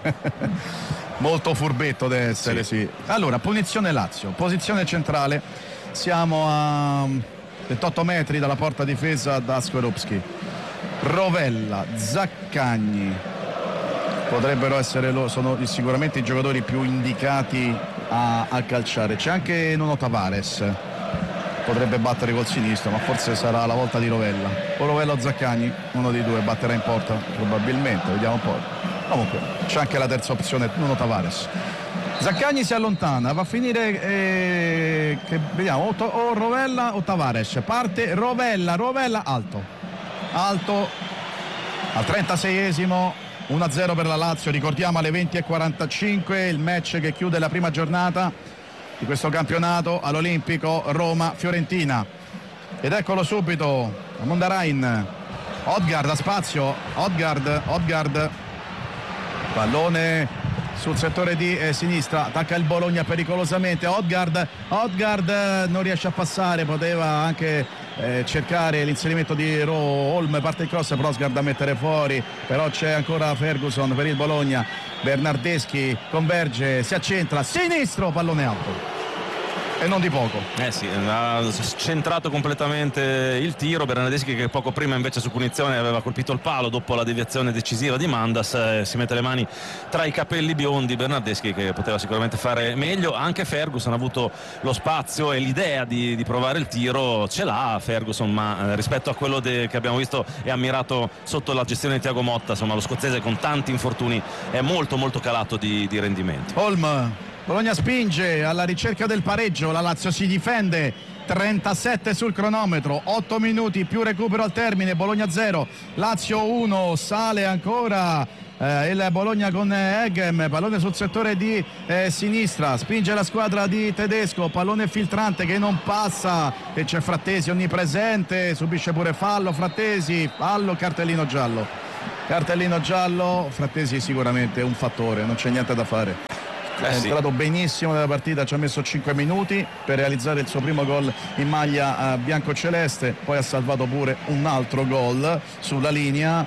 molto furbetto deve essere, sì. sì. Allora, punizione Lazio, posizione centrale, siamo a ventotto metri dalla porta difesa da Skorupski. Rovella, Zaccagni potrebbero essere loro, sono sicuramente i giocatori più indicati a, a calciare. C'è anche Nuno Tavares, potrebbe battere col sinistro, ma forse sarà la volta di Rovella o Rovella o Zaccagni, uno dei due batterà in porta probabilmente, vediamo un po'. Comunque c'è anche la terza opzione, Nuno Tavares. Zaccagni si allontana, va a finire eh, che vediamo o, o Rovella o Tavares. Parte Rovella, Rovella alto alto al trentaseiesimo, uno a zero per la Lazio. Ricordiamo alle venti e quarantacinque il match che chiude la prima giornata di questo campionato all'Olimpico, Roma-Fiorentina. Ed eccolo subito Amondarain, Odgaard a spazio, Odgaard, Odgaard pallone sul settore di eh, sinistra, attacca il Bologna pericolosamente. Odgaard, Odgaard eh, non riesce a passare, poteva anche eh, cercare l'inserimento di Ro Holm, parte il cross, Prosgard da mettere fuori, però c'è ancora Ferguson per il Bologna. Bernardeschi converge, si accentra, sinistro, pallone alto e non di poco. Eh sì, ha centrato completamente il tiro. Bernardeschi, che poco prima invece su punizione aveva colpito il palo dopo la deviazione decisiva di Mandas, eh, si mette le mani tra i capelli biondi. Bernardeschi che poteva sicuramente fare meglio. Anche Ferguson ha avuto lo spazio e l'idea di, di provare il tiro, ce l'ha Ferguson, ma eh, rispetto a quello de, che abbiamo visto e ammirato sotto la gestione di Thiago Motta, insomma lo scozzese con tanti infortuni è molto molto calato di, di rendimento. Holm, Bologna spinge alla ricerca del pareggio, la Lazio si difende, trentasette sul cronometro, otto minuti più recupero al termine, Bologna zero, Lazio uno, sale ancora eh, il Bologna con Eggem, pallone sul settore di eh, sinistra, spinge la squadra di Tedesco, pallone filtrante che non passa, e c'è Frattesi onnipresente, subisce pure fallo, Frattesi, fallo, cartellino giallo, cartellino giallo, Frattesi sicuramente un fattore, non c'è niente da fare. È Eh sì. entrato benissimo nella partita, ci ha messo cinque minuti per realizzare il suo primo gol in maglia eh, biancoceleste, poi ha salvato pure un altro gol sulla linea,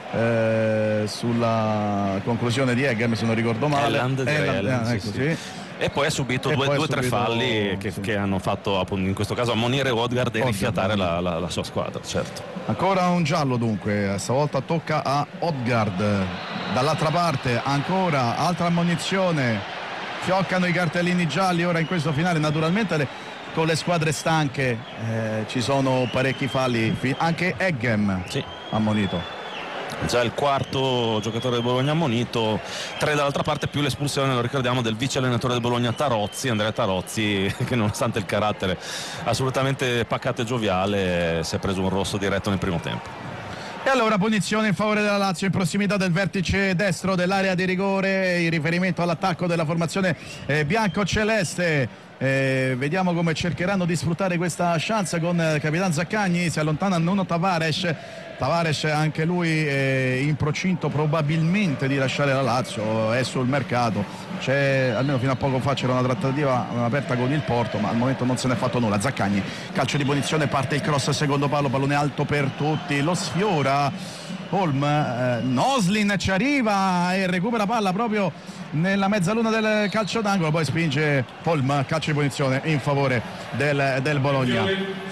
eh, sulla conclusione di Eggem se non ricordo male. Elland, direi, Elland, Elland, eh, sì, ecco, sì. sì. E poi ha subito E due poi o ha tre subito- falli che, sì. che hanno fatto appunto, in questo caso ammonire Odgaard e Odgaard, rifiatare la, ammonire. la, la sua squadra, certo. Ancora un giallo dunque, stavolta tocca a Odgaard. Dall'altra parte ancora altra ammonizione, fioccano i cartellini gialli ora in questo finale. Naturalmente le, con le squadre stanche eh, ci sono parecchi falli, anche Eggem Sì. ammonito. Già il quarto giocatore del Bologna ammonito, tre dall'altra parte, più l'espulsione, lo ricordiamo, del vice allenatore del Bologna Tarozzi, Andrea Tarozzi, che nonostante il carattere assolutamente pacato e gioviale si è preso un rosso diretto nel primo tempo. E allora punizione in favore della Lazio in prossimità del vertice destro dell'area di rigore, in riferimento all'attacco della formazione eh, bianco-celeste. Eh, vediamo come cercheranno di sfruttare questa chance con eh, Capitan Zaccagni, si allontana Nuno Tavares. Tavares anche lui eh, in procinto probabilmente di lasciare la Lazio, è sul mercato, c'è, almeno fino a poco fa c'era una trattativa aperta con il Porto, ma al momento non se ne è fatto nulla. Zaccagni, calcio di punizione, parte il cross, secondo palo, pallone alto per tutti, lo sfiora Holm, eh, Noslin ci arriva e recupera palla proprio nella mezzaluna del calcio d'angolo, poi spinge Holm, calcio di punizione in favore del, del Bologna.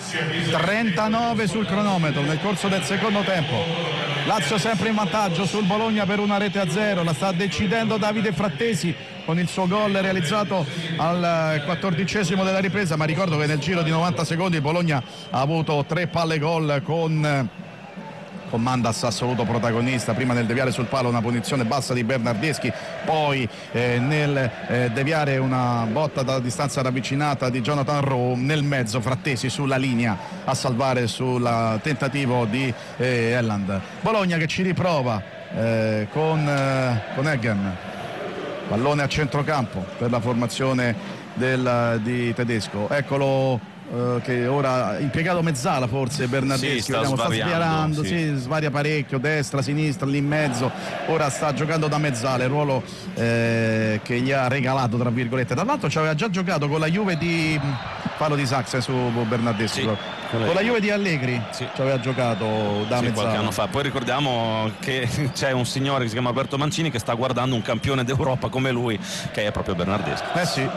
trentanove sul cronometro nel corso del secondo tempo, Lazio sempre in vantaggio sul Bologna per una rete a zero, la sta decidendo Davide Frattesi con il suo gol realizzato al quattordicesimo della ripresa, ma ricordo che nel giro di novanta secondi il Bologna ha avuto tre palle gol con con Mandas assoluto protagonista, prima nel deviare sul palo una punizione bassa di Bernardeschi, poi eh, nel eh, deviare una botta da distanza ravvicinata di Jonathan Rowe, nel mezzo Frattesi sulla linea a salvare sul tentativo di eh, Elland. Bologna che ci riprova eh, con, eh, con Eggem, pallone a centrocampo per la formazione del, di Tedesco, eccolo Uh, che ora impiegato mezzala forse Bernardeschi, sì, sta, vediamo, sta sviarando, sì. sì, svaria parecchio, destra, sinistra, lì in mezzo, ora sta giocando da mezzala, il ruolo eh, che gli ha regalato tra virgolette. Dall'altro ci aveva già giocato con la Juve di fallo di Saxe su Bernardeschi, sì, con la Juve di Allegri, sì. Ci aveva giocato da sì, mezzala qualche anno fa. Poi ricordiamo che c'è un signore che si chiama Alberto Mancini che sta guardando un campione d'Europa come lui, che è proprio Bernardeschi. Eh sì.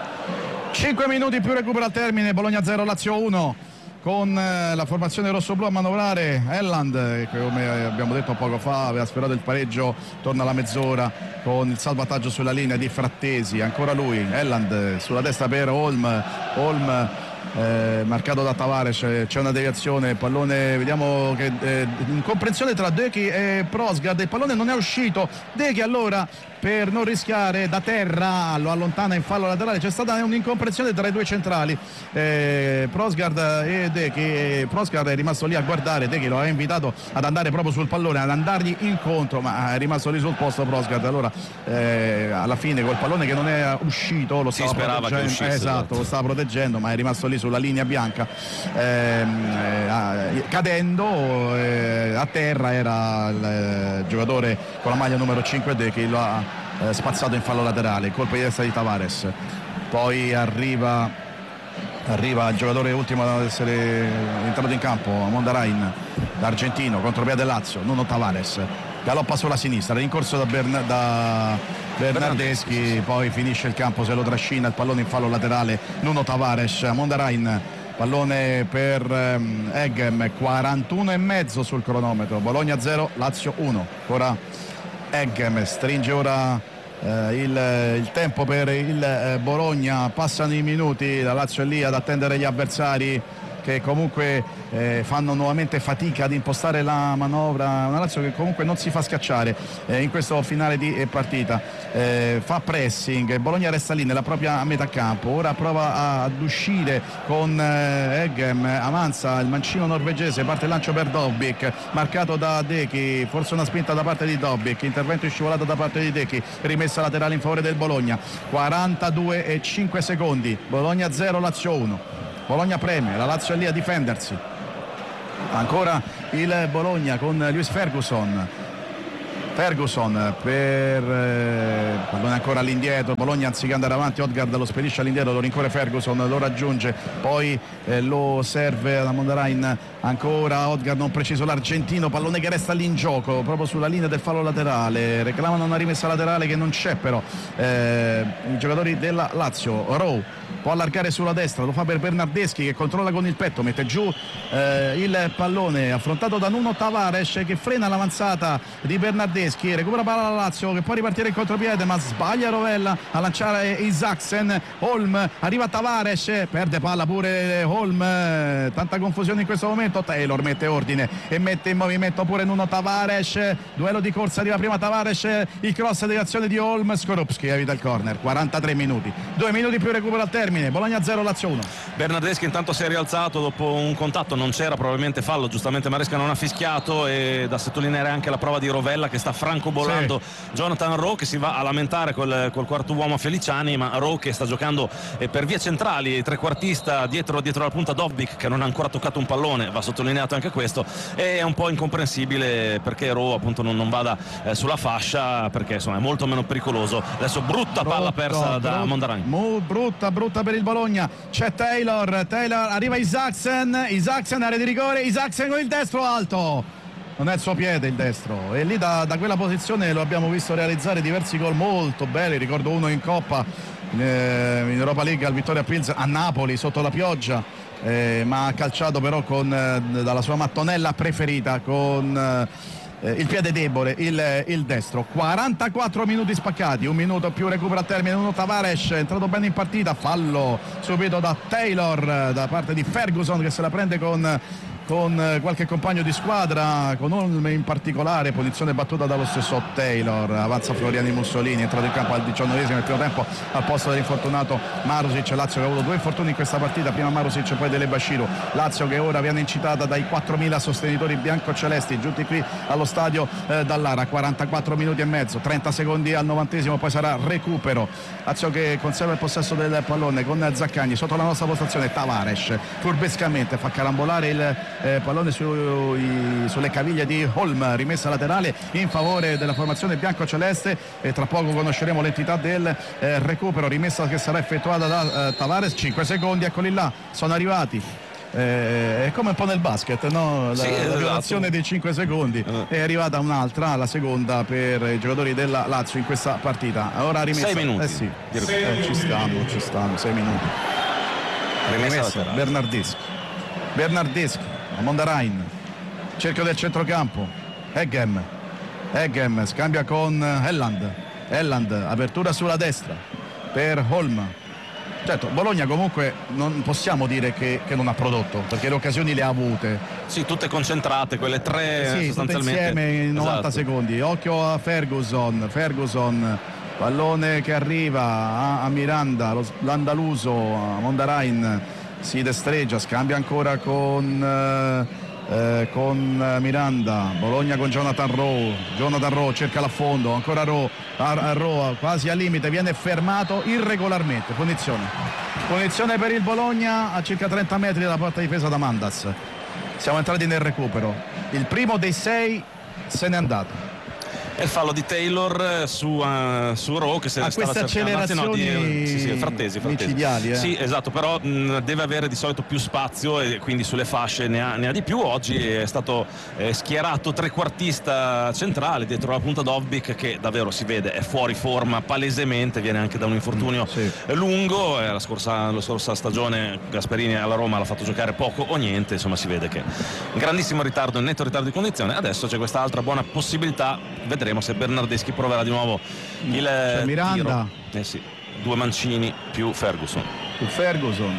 cinque minuti più recupero al termine, Bologna zero Lazio uno, con eh, la formazione rossoblu a manovrare Elland, eh, che come abbiamo detto poco fa aveva sfiorato il pareggio, torna alla mezz'ora con il salvataggio sulla linea di Frattesi, ancora lui, Elland eh, sulla destra per Holm, Holm eh, marcato da Tavares, c'è una deviazione, pallone, vediamo che eh, incomprensione tra Dechi e Prosgard, il pallone non è uscito, Dechi allora per non rischiare da terra lo allontana in fallo laterale, c'è stata un'incomprensione tra i due centrali, eh, Prosgard e Dechi. Prosgard è rimasto lì a guardare, Dechi lo aveva invitato ad andare proprio sul pallone, ad andargli incontro, ma è rimasto lì sul posto Prosgard, allora eh, alla fine col pallone che non è uscito lo stava si sperava proteggendo, che uscisse, esatto, lo stava proteggendo, ma è rimasto lì sulla linea bianca, ehm, eh, cadendo eh, a terra era il eh, giocatore con la maglia numero cinque Dechi, lo ha eh, spazzato in fallo laterale, colpo di testa di Tavares. Poi arriva arriva il giocatore ultimo ad essere entrato in campo, Mondarain, l'argentino, contropiede Lazio, Nuno Tavares, galoppa sulla sinistra, rincorso da, Bern- da Bernardeschi, poi finisce il campo, se lo trascina, il pallone in fallo laterale, Nuno Tavares, Mondarain, pallone per um, Eggem, quarantuno e mezzo sul cronometro, Bologna zero, Lazio uno. Ora Eggem stringe ora eh, il, il tempo per il eh, Bologna, passano i minuti, la Lazio è lì ad attendere gli avversari che comunque eh, fanno nuovamente fatica ad impostare la manovra, una Lazio che comunque non si fa scacciare eh, in questo finale di eh, partita, eh, fa pressing, Bologna resta lì nella propria metà campo, ora prova a, ad uscire con eh, Eggem, avanza il mancino norvegese, parte il lancio per Dobbik, marcato da Dechi, forse una spinta da parte di Dobbik, intervento in scivolata da parte di Dechi, rimessa laterale in favore del Bologna, quarantadue e cinque secondi, Bologna zero, Lazio uno. Bologna preme, la Lazio è lì a difendersi, ancora il Bologna con Luis Ferguson, Ferguson per eh, pallone ancora all'indietro, Bologna anziché andare avanti Odgaard lo spedisce all'indietro, lo rincorre Ferguson, lo raggiunge, poi eh, lo serve alla Mondarain, ancora Odgaard non preciso l'argentino, pallone che resta lì in gioco proprio sulla linea del fallo laterale, reclamano una rimessa laterale che non c'è, però eh, i giocatori della Lazio. Rowe può allargare sulla destra, lo fa per Bernardeschi che controlla con il petto, mette giù eh, il pallone affrontato da Nuno Tavares che frena l'avanzata di Bernardeschi, recupera palla la Lazio che può ripartire in contropiede ma sbaglia Rovella a lanciare Isaksen, Holm, arriva Tavares, perde palla pure Holm, tanta confusione in questo momento, Taylor mette ordine e mette in movimento pure Nuno Tavares, duello di corsa, arriva prima Tavares, il cross di azione di Holm, Skorupski evita il corner, quarantatré minuti, due minuti più recupero al termine, Bologna zero, Lazio uno. Bernardeschi intanto si è rialzato dopo un contatto, non c'era, probabilmente fallo, giustamente Maresca non ha fischiato, e da sottolineare anche la prova di Rovella che sta francobolando sì. Jonathan Rowe, che si va a lamentare col, col quarto uomo Feliciani, ma Rowe che sta giocando eh, per vie centrali, trequartista dietro, dietro la punta Dobbik che non ha ancora toccato un pallone, va sottolineato anche questo, e è un po' incomprensibile perché Rowe appunto non, non vada eh, sulla fascia, perché insomma è molto meno pericoloso. Adesso brutta palla brutto, persa da brut, Mondarain, brutta brutta per il Bologna, c'è Taylor, Taylor arriva Isaksen, Isaksen area di rigore, Isaksen con il destro alto, non è il suo piede il destro, e lì da, da quella posizione lo abbiamo visto realizzare diversi gol molto belli, ricordo uno in Coppa eh, in Europa League al Vittoria Pilsen a Napoli sotto la pioggia, eh, ma ha calciato però con eh, dalla sua mattonella preferita con eh, Eh, il piede debole, il, il destro. Quarantaquattro minuti spaccati, un minuto più recupero a termine, Nuno Tavares è entrato bene in partita, fallo subito da Taylor da parte di Ferguson che se la prende con con qualche compagno di squadra, con Holm in particolare, punizione battuta dallo stesso Taylor, avanza Floriani Mussolini, è entrato in campo al diciannovesimo del primo tempo al posto dell'infortunato Marusic, Lazio che ha avuto due infortuni in questa partita, prima Marusic e poi Dele Bashiru, Lazio che ora viene incitata dai quattromila sostenitori biancocelesti giunti qui allo stadio eh, dall'Ara, quarantaquattro minuti e mezzo, trenta secondi al novantesimo, poi sarà recupero, Lazio che conserva il possesso del pallone con Zaccagni sotto la nostra postazione, Tavares furbescamente fa carambolare il Eh, pallone sui, sulle caviglie di Holm, rimessa laterale in favore della formazione biancoceleste, e tra poco conosceremo l'entità del eh, recupero, rimessa che sarà effettuata da eh, Tavares, cinque secondi, eccoli là, sono arrivati. Eh, è come un po' nel basket, no? La, sì, la esatto. violazione dei cinque secondi, uh. è arrivata un'altra, la seconda per i giocatori della Lazio in questa partita. Ora rimessa, sei minuti, eh sì, eh, ci stanno, ci stanno, sei minuti. Rimessa Bernardeschi, Bernardeschi Mondarain, cerchio del centrocampo, Eggem, Eggem scambia con Helland, Helland apertura sulla destra per Holm. Certo, Bologna comunque non possiamo dire che, che non ha prodotto, perché le occasioni le ha avute. Sì, tutte concentrate, quelle tre sì, sostanzialmente insieme in novanta esatto. secondi. Occhio a Ferguson, Ferguson, pallone che arriva a, a Miranda, lo, l'andaluso, a Mondarain si destreggia, scambia ancora con eh, eh, con Miranda, Bologna con Jonathan Rowe, Jonathan Rowe cerca l'affondo, ancora Rowe, a, a Rowe quasi al limite, viene fermato irregolarmente, punizione punizione per il Bologna a circa trenta metri dalla porta difesa da Mandas. Siamo entrati nel recupero, il primo dei sei se n'è andato. È il fallo di Taylor su, uh, su Rowe che se ah, stava queste cercando accelerazioni no, di, sì, sì, frattesi, frattesi. micidiali, eh. Sì, esatto, però mh, deve avere di solito più spazio e quindi sulle fasce ne ha, ne ha di più. Oggi è stato eh, schierato trequartista centrale dietro la punta Dovbyk, che davvero si vede è fuori forma palesemente, viene anche da un infortunio mm, sì. lungo. Eh, la, scorsa, la scorsa stagione Gasperini alla Roma l'ha fatto giocare poco o niente, insomma si vede che un grandissimo ritardo, un netto ritardo di condizione. Adesso c'è questa altra buona possibilità, vedremo se Bernardeschi proverà di nuovo il c'è Miranda, eh sì, due mancini più Ferguson più Ferguson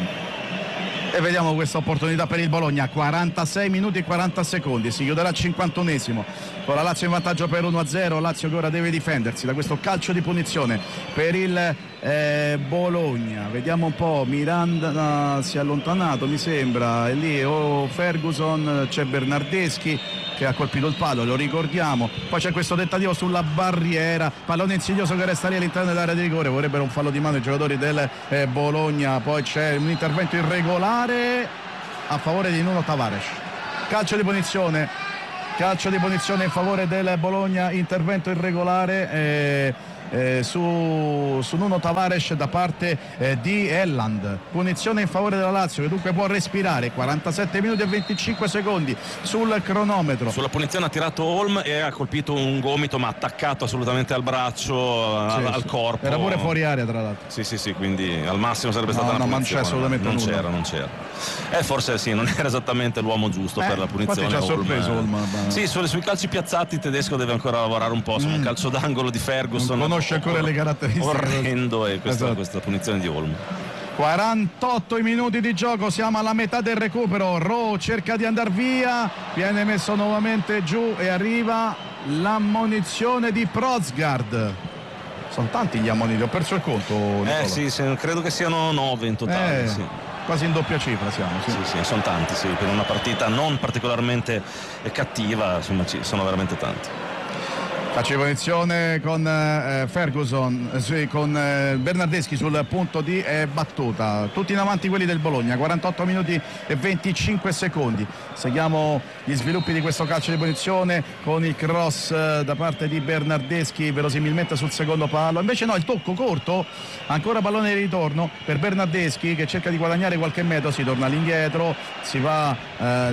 e vediamo questa opportunità per il Bologna. Quarantasei minuti e quaranta secondi, si chiuderà al cinquantunesimo con la Lazio in vantaggio per uno a zero. Lazio che ora deve difendersi da questo calcio di punizione per il eh, Bologna. Vediamo un po', Miranda si è allontanato mi sembra, e lì o oh, Ferguson, c'è Bernardeschi che ha colpito il palo, lo ricordiamo. Poi c'è questo tentativo sulla barriera, pallone insidioso che resta lì all'interno dell'area di rigore, vorrebbero un fallo di mano i giocatori del eh, Bologna. Poi c'è un intervento irregolare a favore di Nuno Tavares, calcio di punizione calcio di punizione in favore del Bologna, intervento irregolare eh, Eh, su, su Nuno Tavares da parte eh, di Elland, punizione in favore della Lazio che dunque può respirare. Quarantasette minuti e venticinque secondi sul cronometro. Sulla punizione ha tirato Holm e ha colpito un gomito ma attaccato assolutamente al braccio, sì, al, sì. corpo, era pure fuori area tra l'altro. Sì sì sì, quindi al massimo sarebbe stata no, una no, punizione. Non c'è assolutamente non nulla. c'era, non c'era. Eh, forse sì, non era esattamente l'uomo giusto eh, per la punizione. Infatti ci ha sorpreso Holm. Holm. Sì, su, sui calci piazzati il tedesco deve ancora lavorare un po', su mm. un calcio d'angolo di Ferguson. Non conosce ancora le caratteristiche. Orrendo e questa, esatto. questa punizione di Holm. quarantotto minuti di gioco, siamo alla metà del recupero. Rowe cerca di andare via, viene messo nuovamente giù e arriva l'ammonizione di Prosgard. Sono tanti gli ammoniti, ho perso il conto, Nicola. Eh sì, sì, credo che siano nove in totale, eh, sì. Quasi in doppia cifra siamo. Sì, sì, sì, sono tanti, sì, per una partita non particolarmente cattiva, insomma, ci sono veramente tanti. Calcio di punizione con eh, Ferguson, eh, sì, con eh, Bernardeschi sul punto di eh, battuta. Tutti in avanti quelli del Bologna, quarantotto minuti e venticinque secondi. Seguiamo gli sviluppi di questo calcio di punizione con il cross eh, da parte di Bernardeschi, verosimilmente sul secondo palo. Invece no, il tocco corto, ancora pallone di ritorno per Bernardeschi che cerca di guadagnare qualche metro, si torna all'indietro, si va eh,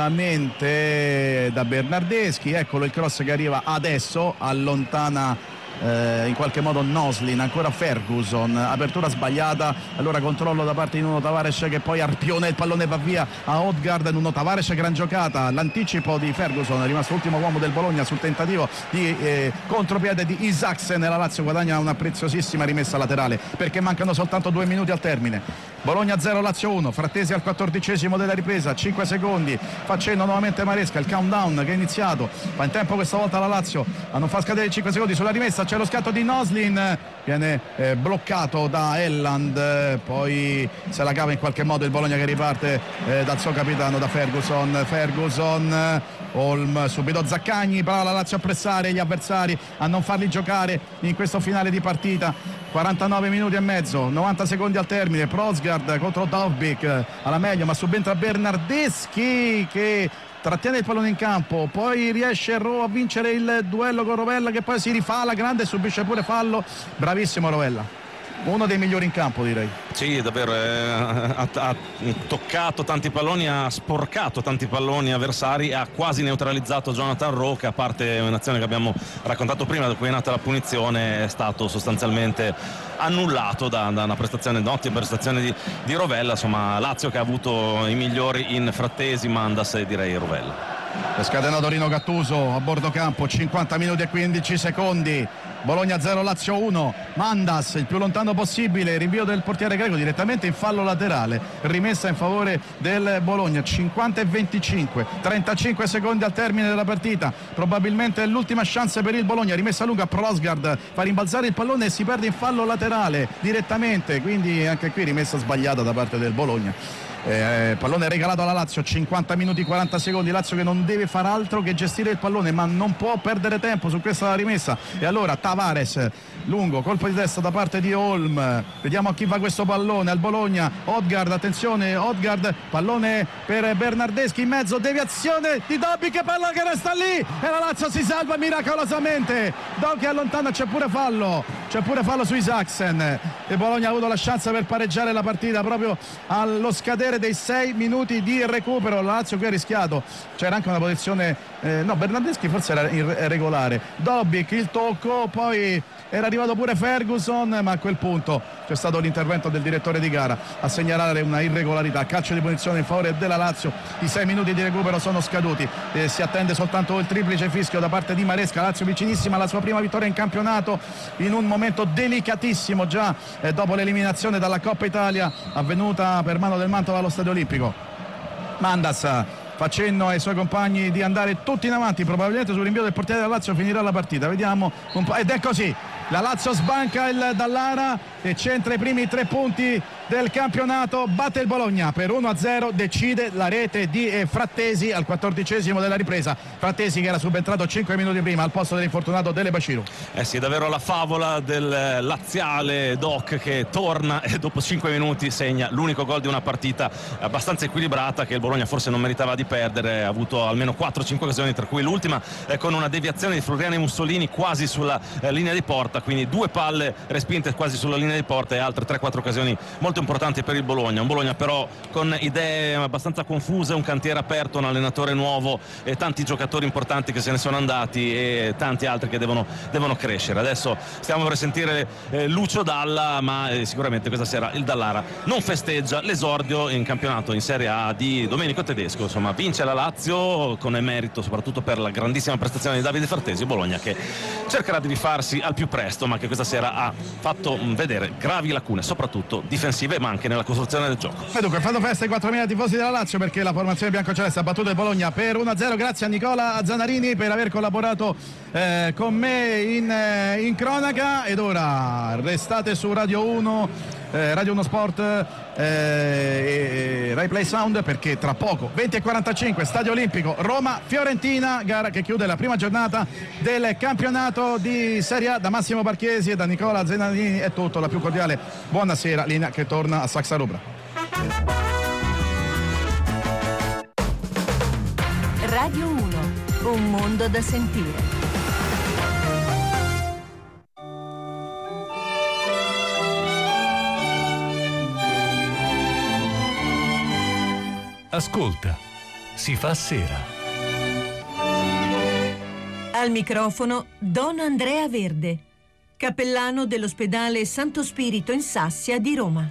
nuovamente da Bernardeschi. Eccolo il cross che arriva adesso, allontana eh, in qualche modo Noslin, ancora Ferguson, apertura sbagliata, allora controllo da parte di Nuno Tavares che poi arpiona, il pallone va via a Odgaard. Nuno Tavares, gran giocata, l'anticipo di Ferguson, è rimasto ultimo uomo del Bologna sul tentativo di eh, contropiede di Isaksen e la Lazio guadagna una preziosissima rimessa laterale perché mancano soltanto due minuti al termine. Bologna zero, Lazio uno, Frattesi al quattordicesimo della ripresa, cinque secondi, facendo nuovamente Maresca, il countdown che è iniziato, va in tempo questa volta la Lazio a non far scadere cinque secondi sulla rimessa. C'è lo scatto di Noslin, viene eh, bloccato da Elland, eh, poi se la cava in qualche modo il Bologna che riparte eh, dal suo capitano, da Ferguson. Ferguson, Holm, subito Zaccagni, però la Lazio a pressare gli avversari, a non farli giocare in questo finale di partita. quarantanove minuti e mezzo, novanta secondi al termine. Prosgard contro Dovbyk alla meglio, ma subentra Bernardeschi che trattiene il pallone in campo, poi riesce Rowe a vincere il duello con Rovella che poi si rifà alla grande e subisce pure fallo. Bravissimo Rovella, uno dei migliori in campo, direi. Sì, davvero, eh, ha, ha toccato tanti palloni, ha sporcato tanti palloni avversari, ha quasi neutralizzato Jonathan Rowe che, a parte un'azione che abbiamo raccontato prima da cui è nata la punizione, è stato sostanzialmente annullato da, da una prestazione, un'ottima prestazione di, di Rovella. Insomma, Lazio che ha avuto i migliori in Frattesi, Mandas e direi Rovella. È scatenato Rino Gattuso a bordo campo, cinquanta minuti e quindici secondi. Bologna zero, Lazio uno. Mandas il più lontano possibile, rinvio del portiere greco direttamente in fallo laterale, rimessa in favore del Bologna. Cinquanta e venticinque, trentacinque secondi al termine della partita, probabilmente l'ultima chance per il Bologna. Rimessa lunga, Prosgard fa rimbalzare il pallone e si perde in fallo laterale direttamente, quindi anche qui rimessa sbagliata da parte del Bologna. Eh, pallone regalato alla Lazio, cinquanta minuti quaranta secondi. Lazio che non deve far altro che gestire il pallone, ma non può perdere tempo su questa rimessa. E allora Tavares lungo, colpo colpo di testa da parte di Holm, vediamo a chi va questo pallone, al Bologna. Odgaard, attenzione, Odgaard, pallone per Bernardeschi in mezzo, deviazione di Dobby, che palla che resta lì e la Lazio si salva miracolosamente. Dobby che allontana, c'è pure fallo, c'è pure fallo su Isaksen e Bologna ha avuto la chance per pareggiare la partita proprio allo scadere dei sei minuti di recupero. La Lazio qui ha rischiato, c'era anche una posizione eh, no, Bernardeschi forse era irregolare, Dobby il tocco, poi era arrivato pure Ferguson, ma a quel punto c'è stato l'intervento del direttore di gara a segnalare una irregolarità. Calcio di punizione in favore della Lazio, i sei minuti di recupero sono scaduti e si attende soltanto il triplice fischio da parte di Maresca. Lazio vicinissima alla sua prima vittoria in campionato in un momento delicatissimo già eh, dopo l'eliminazione dalla Coppa Italia avvenuta per mano del Mantova allo Stadio Olimpico. Mandas fa cenno ai suoi compagni di andare tutti in avanti, probabilmente sul rinvio del portiere della Lazio finirà la partita, vediamo un po', ed è così, la Lazio sbanca il Dallara e centra i primi tre punti del campionato, batte il Bologna per uno a zero, decide la rete di Frattesi al quattordicesimo della ripresa. Frattesi che era subentrato cinque minuti prima al posto dell'infortunato Dele Bashiru. Eh sì, è davvero la favola del laziale Doc che torna e dopo cinque minuti segna l'unico gol di una partita abbastanza equilibrata che il Bologna forse non meritava di perdere. Ha avuto almeno quattro cinque occasioni, tra cui l'ultima eh, con una deviazione di Floriani Mussolini quasi sulla eh, linea di porta, quindi due palle respinte quasi sulla linea di porta e altre tre quattro occasioni molto importanti per il Bologna. Un Bologna però con idee abbastanza confuse, un cantiere aperto, un allenatore nuovo e tanti giocatori importanti che se ne sono andati e tanti altri che devono, devono crescere. Adesso stiamo per sentire eh, Lucio Dalla, ma eh, sicuramente questa sera il Dallara non festeggia l'esordio in campionato in Serie A di Domenico Tedesco. Insomma, vince la Lazio con emerito soprattutto per la grandissima prestazione di Davide Frattesi. Bologna che cercherà di rifarsi al più presto, ma che questa sera ha fatto vedere gravi lacune, soprattutto difensive, ma anche nella costruzione del gioco. E dunque fanno festa i quattromila tifosi della Lazio perché la formazione biancoceleste ha battuto il Bologna per uno a zero. Grazie a Nicola Zanarini per aver collaborato eh, con me in, eh, in cronaca. Ed ora restate su Radio uno, eh, Radio uno Sport eh, e Rai Play Sound, perché tra poco venti e quarantacinque Stadio Olimpico Roma-Fiorentina, gara che chiude la prima giornata del campionato di Serie A. Da Massimo Barchesi e da Nicola Zanarini è tutto, la più cordiale buonasera, linea che torna a Saxa Rubra. Radio uno, un mondo da sentire. Ascolta, si fa sera. Al microfono Don Andrea Verde, cappellano dell'ospedale Santo Spirito in Sassia di Roma.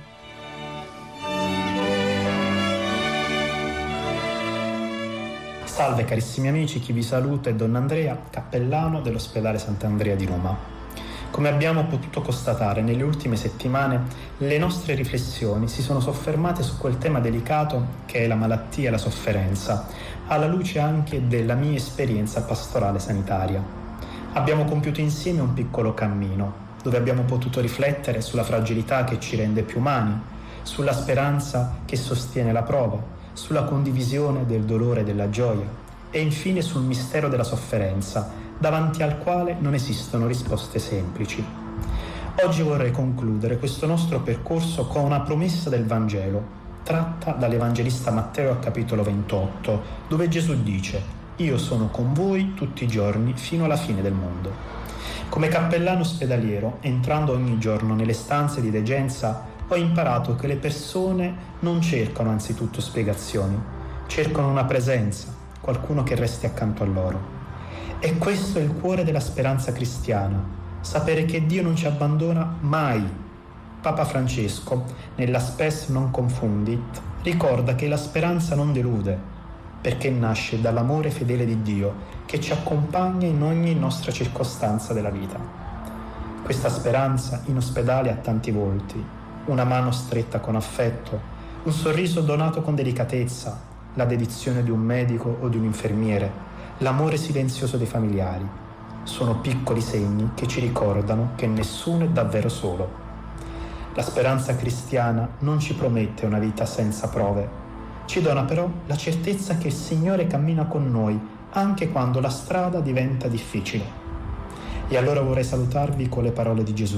Salve carissimi amici, chi vi saluta è Don Andrea, cappellano dell'ospedale Sant'Andrea di Roma. Come abbiamo potuto constatare nelle ultime settimane, le nostre riflessioni si sono soffermate su quel tema delicato che è la malattia e la sofferenza, alla luce anche della mia esperienza pastorale sanitaria. Abbiamo compiuto insieme un piccolo cammino, dove abbiamo potuto riflettere sulla fragilità che ci rende più umani, sulla speranza che sostiene la prova, sulla condivisione del dolore e della gioia e infine sul mistero della sofferenza, davanti al quale non esistono risposte semplici. Oggi vorrei concludere questo nostro percorso con una promessa del Vangelo, tratta dall'Evangelista Matteo al capitolo ventotto, dove Gesù dice: «Io sono con voi tutti i giorni fino alla fine del mondo». Come cappellano ospedaliero, entrando ogni giorno nelle stanze di degenza, ho imparato che le persone non cercano anzitutto spiegazioni, cercano una presenza, qualcuno che resti accanto a loro. E questo è il cuore della speranza cristiana, sapere che Dio non ci abbandona mai. Papa Francesco, nella Spes non confundit, ricorda che la speranza non delude, perché nasce dall'amore fedele di Dio, che ci accompagna in ogni nostra circostanza della vita. Questa speranza in ospedale ha tanti volti, una mano stretta con affetto, un sorriso donato con delicatezza, la dedizione di un medico o di un infermiere, l'amore silenzioso dei familiari. Sono piccoli segni che ci ricordano che nessuno è davvero solo. La speranza cristiana non ci promette una vita senza prove, ci dona però la certezza che il Signore cammina con noi anche quando la strada diventa difficile. E allora vorrei salutarvi con le parole di Gesù: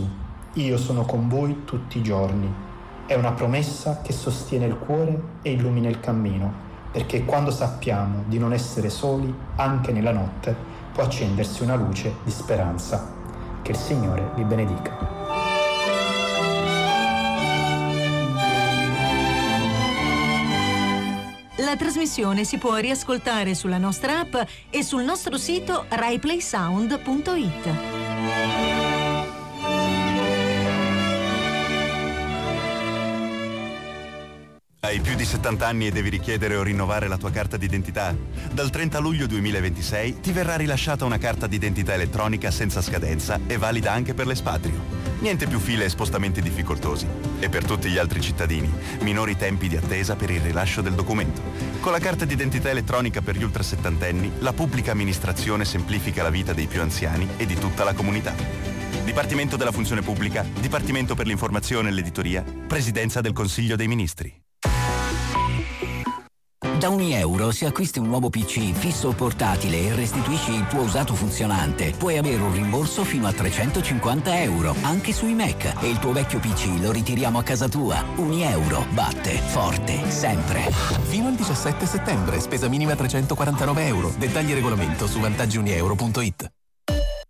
io sono con voi tutti i giorni. È una promessa che sostiene il cuore e illumina il cammino, perché quando sappiamo di non essere soli, anche nella notte, può accendersi una luce di speranza. Che il Signore vi benedica. La trasmissione si può riascoltare sulla nostra app e sul nostro sito rai play sound punto it. Hai più di settanta anni e devi richiedere o rinnovare la tua carta d'identità? Dal trenta luglio duemilaventisei ti verrà rilasciata una carta d'identità elettronica senza scadenza e valida anche per l'espatrio. Niente più file e spostamenti difficoltosi. E per tutti gli altri cittadini, minori tempi di attesa per il rilascio del documento. Con la carta d'identità elettronica per gli ultrasettantenni, la pubblica amministrazione semplifica la vita dei più anziani e di tutta la comunità. Dipartimento della Funzione Pubblica, Dipartimento per l'Informazione e l'Editoria, Presidenza del Consiglio dei Ministri. Da ogni euro, se acquisti un nuovo P C fisso o portatile e restituisci il tuo usato funzionante, puoi avere un rimborso fino a trecentocinquanta euro, anche sui Mac, e il tuo vecchio P C lo ritiriamo a casa tua. Unieuro batte forte sempre. Fino al diciassette settembre, spesa minima trecentoquarantanove euro. Dettagli e regolamento su vantaggi unieuro punto it.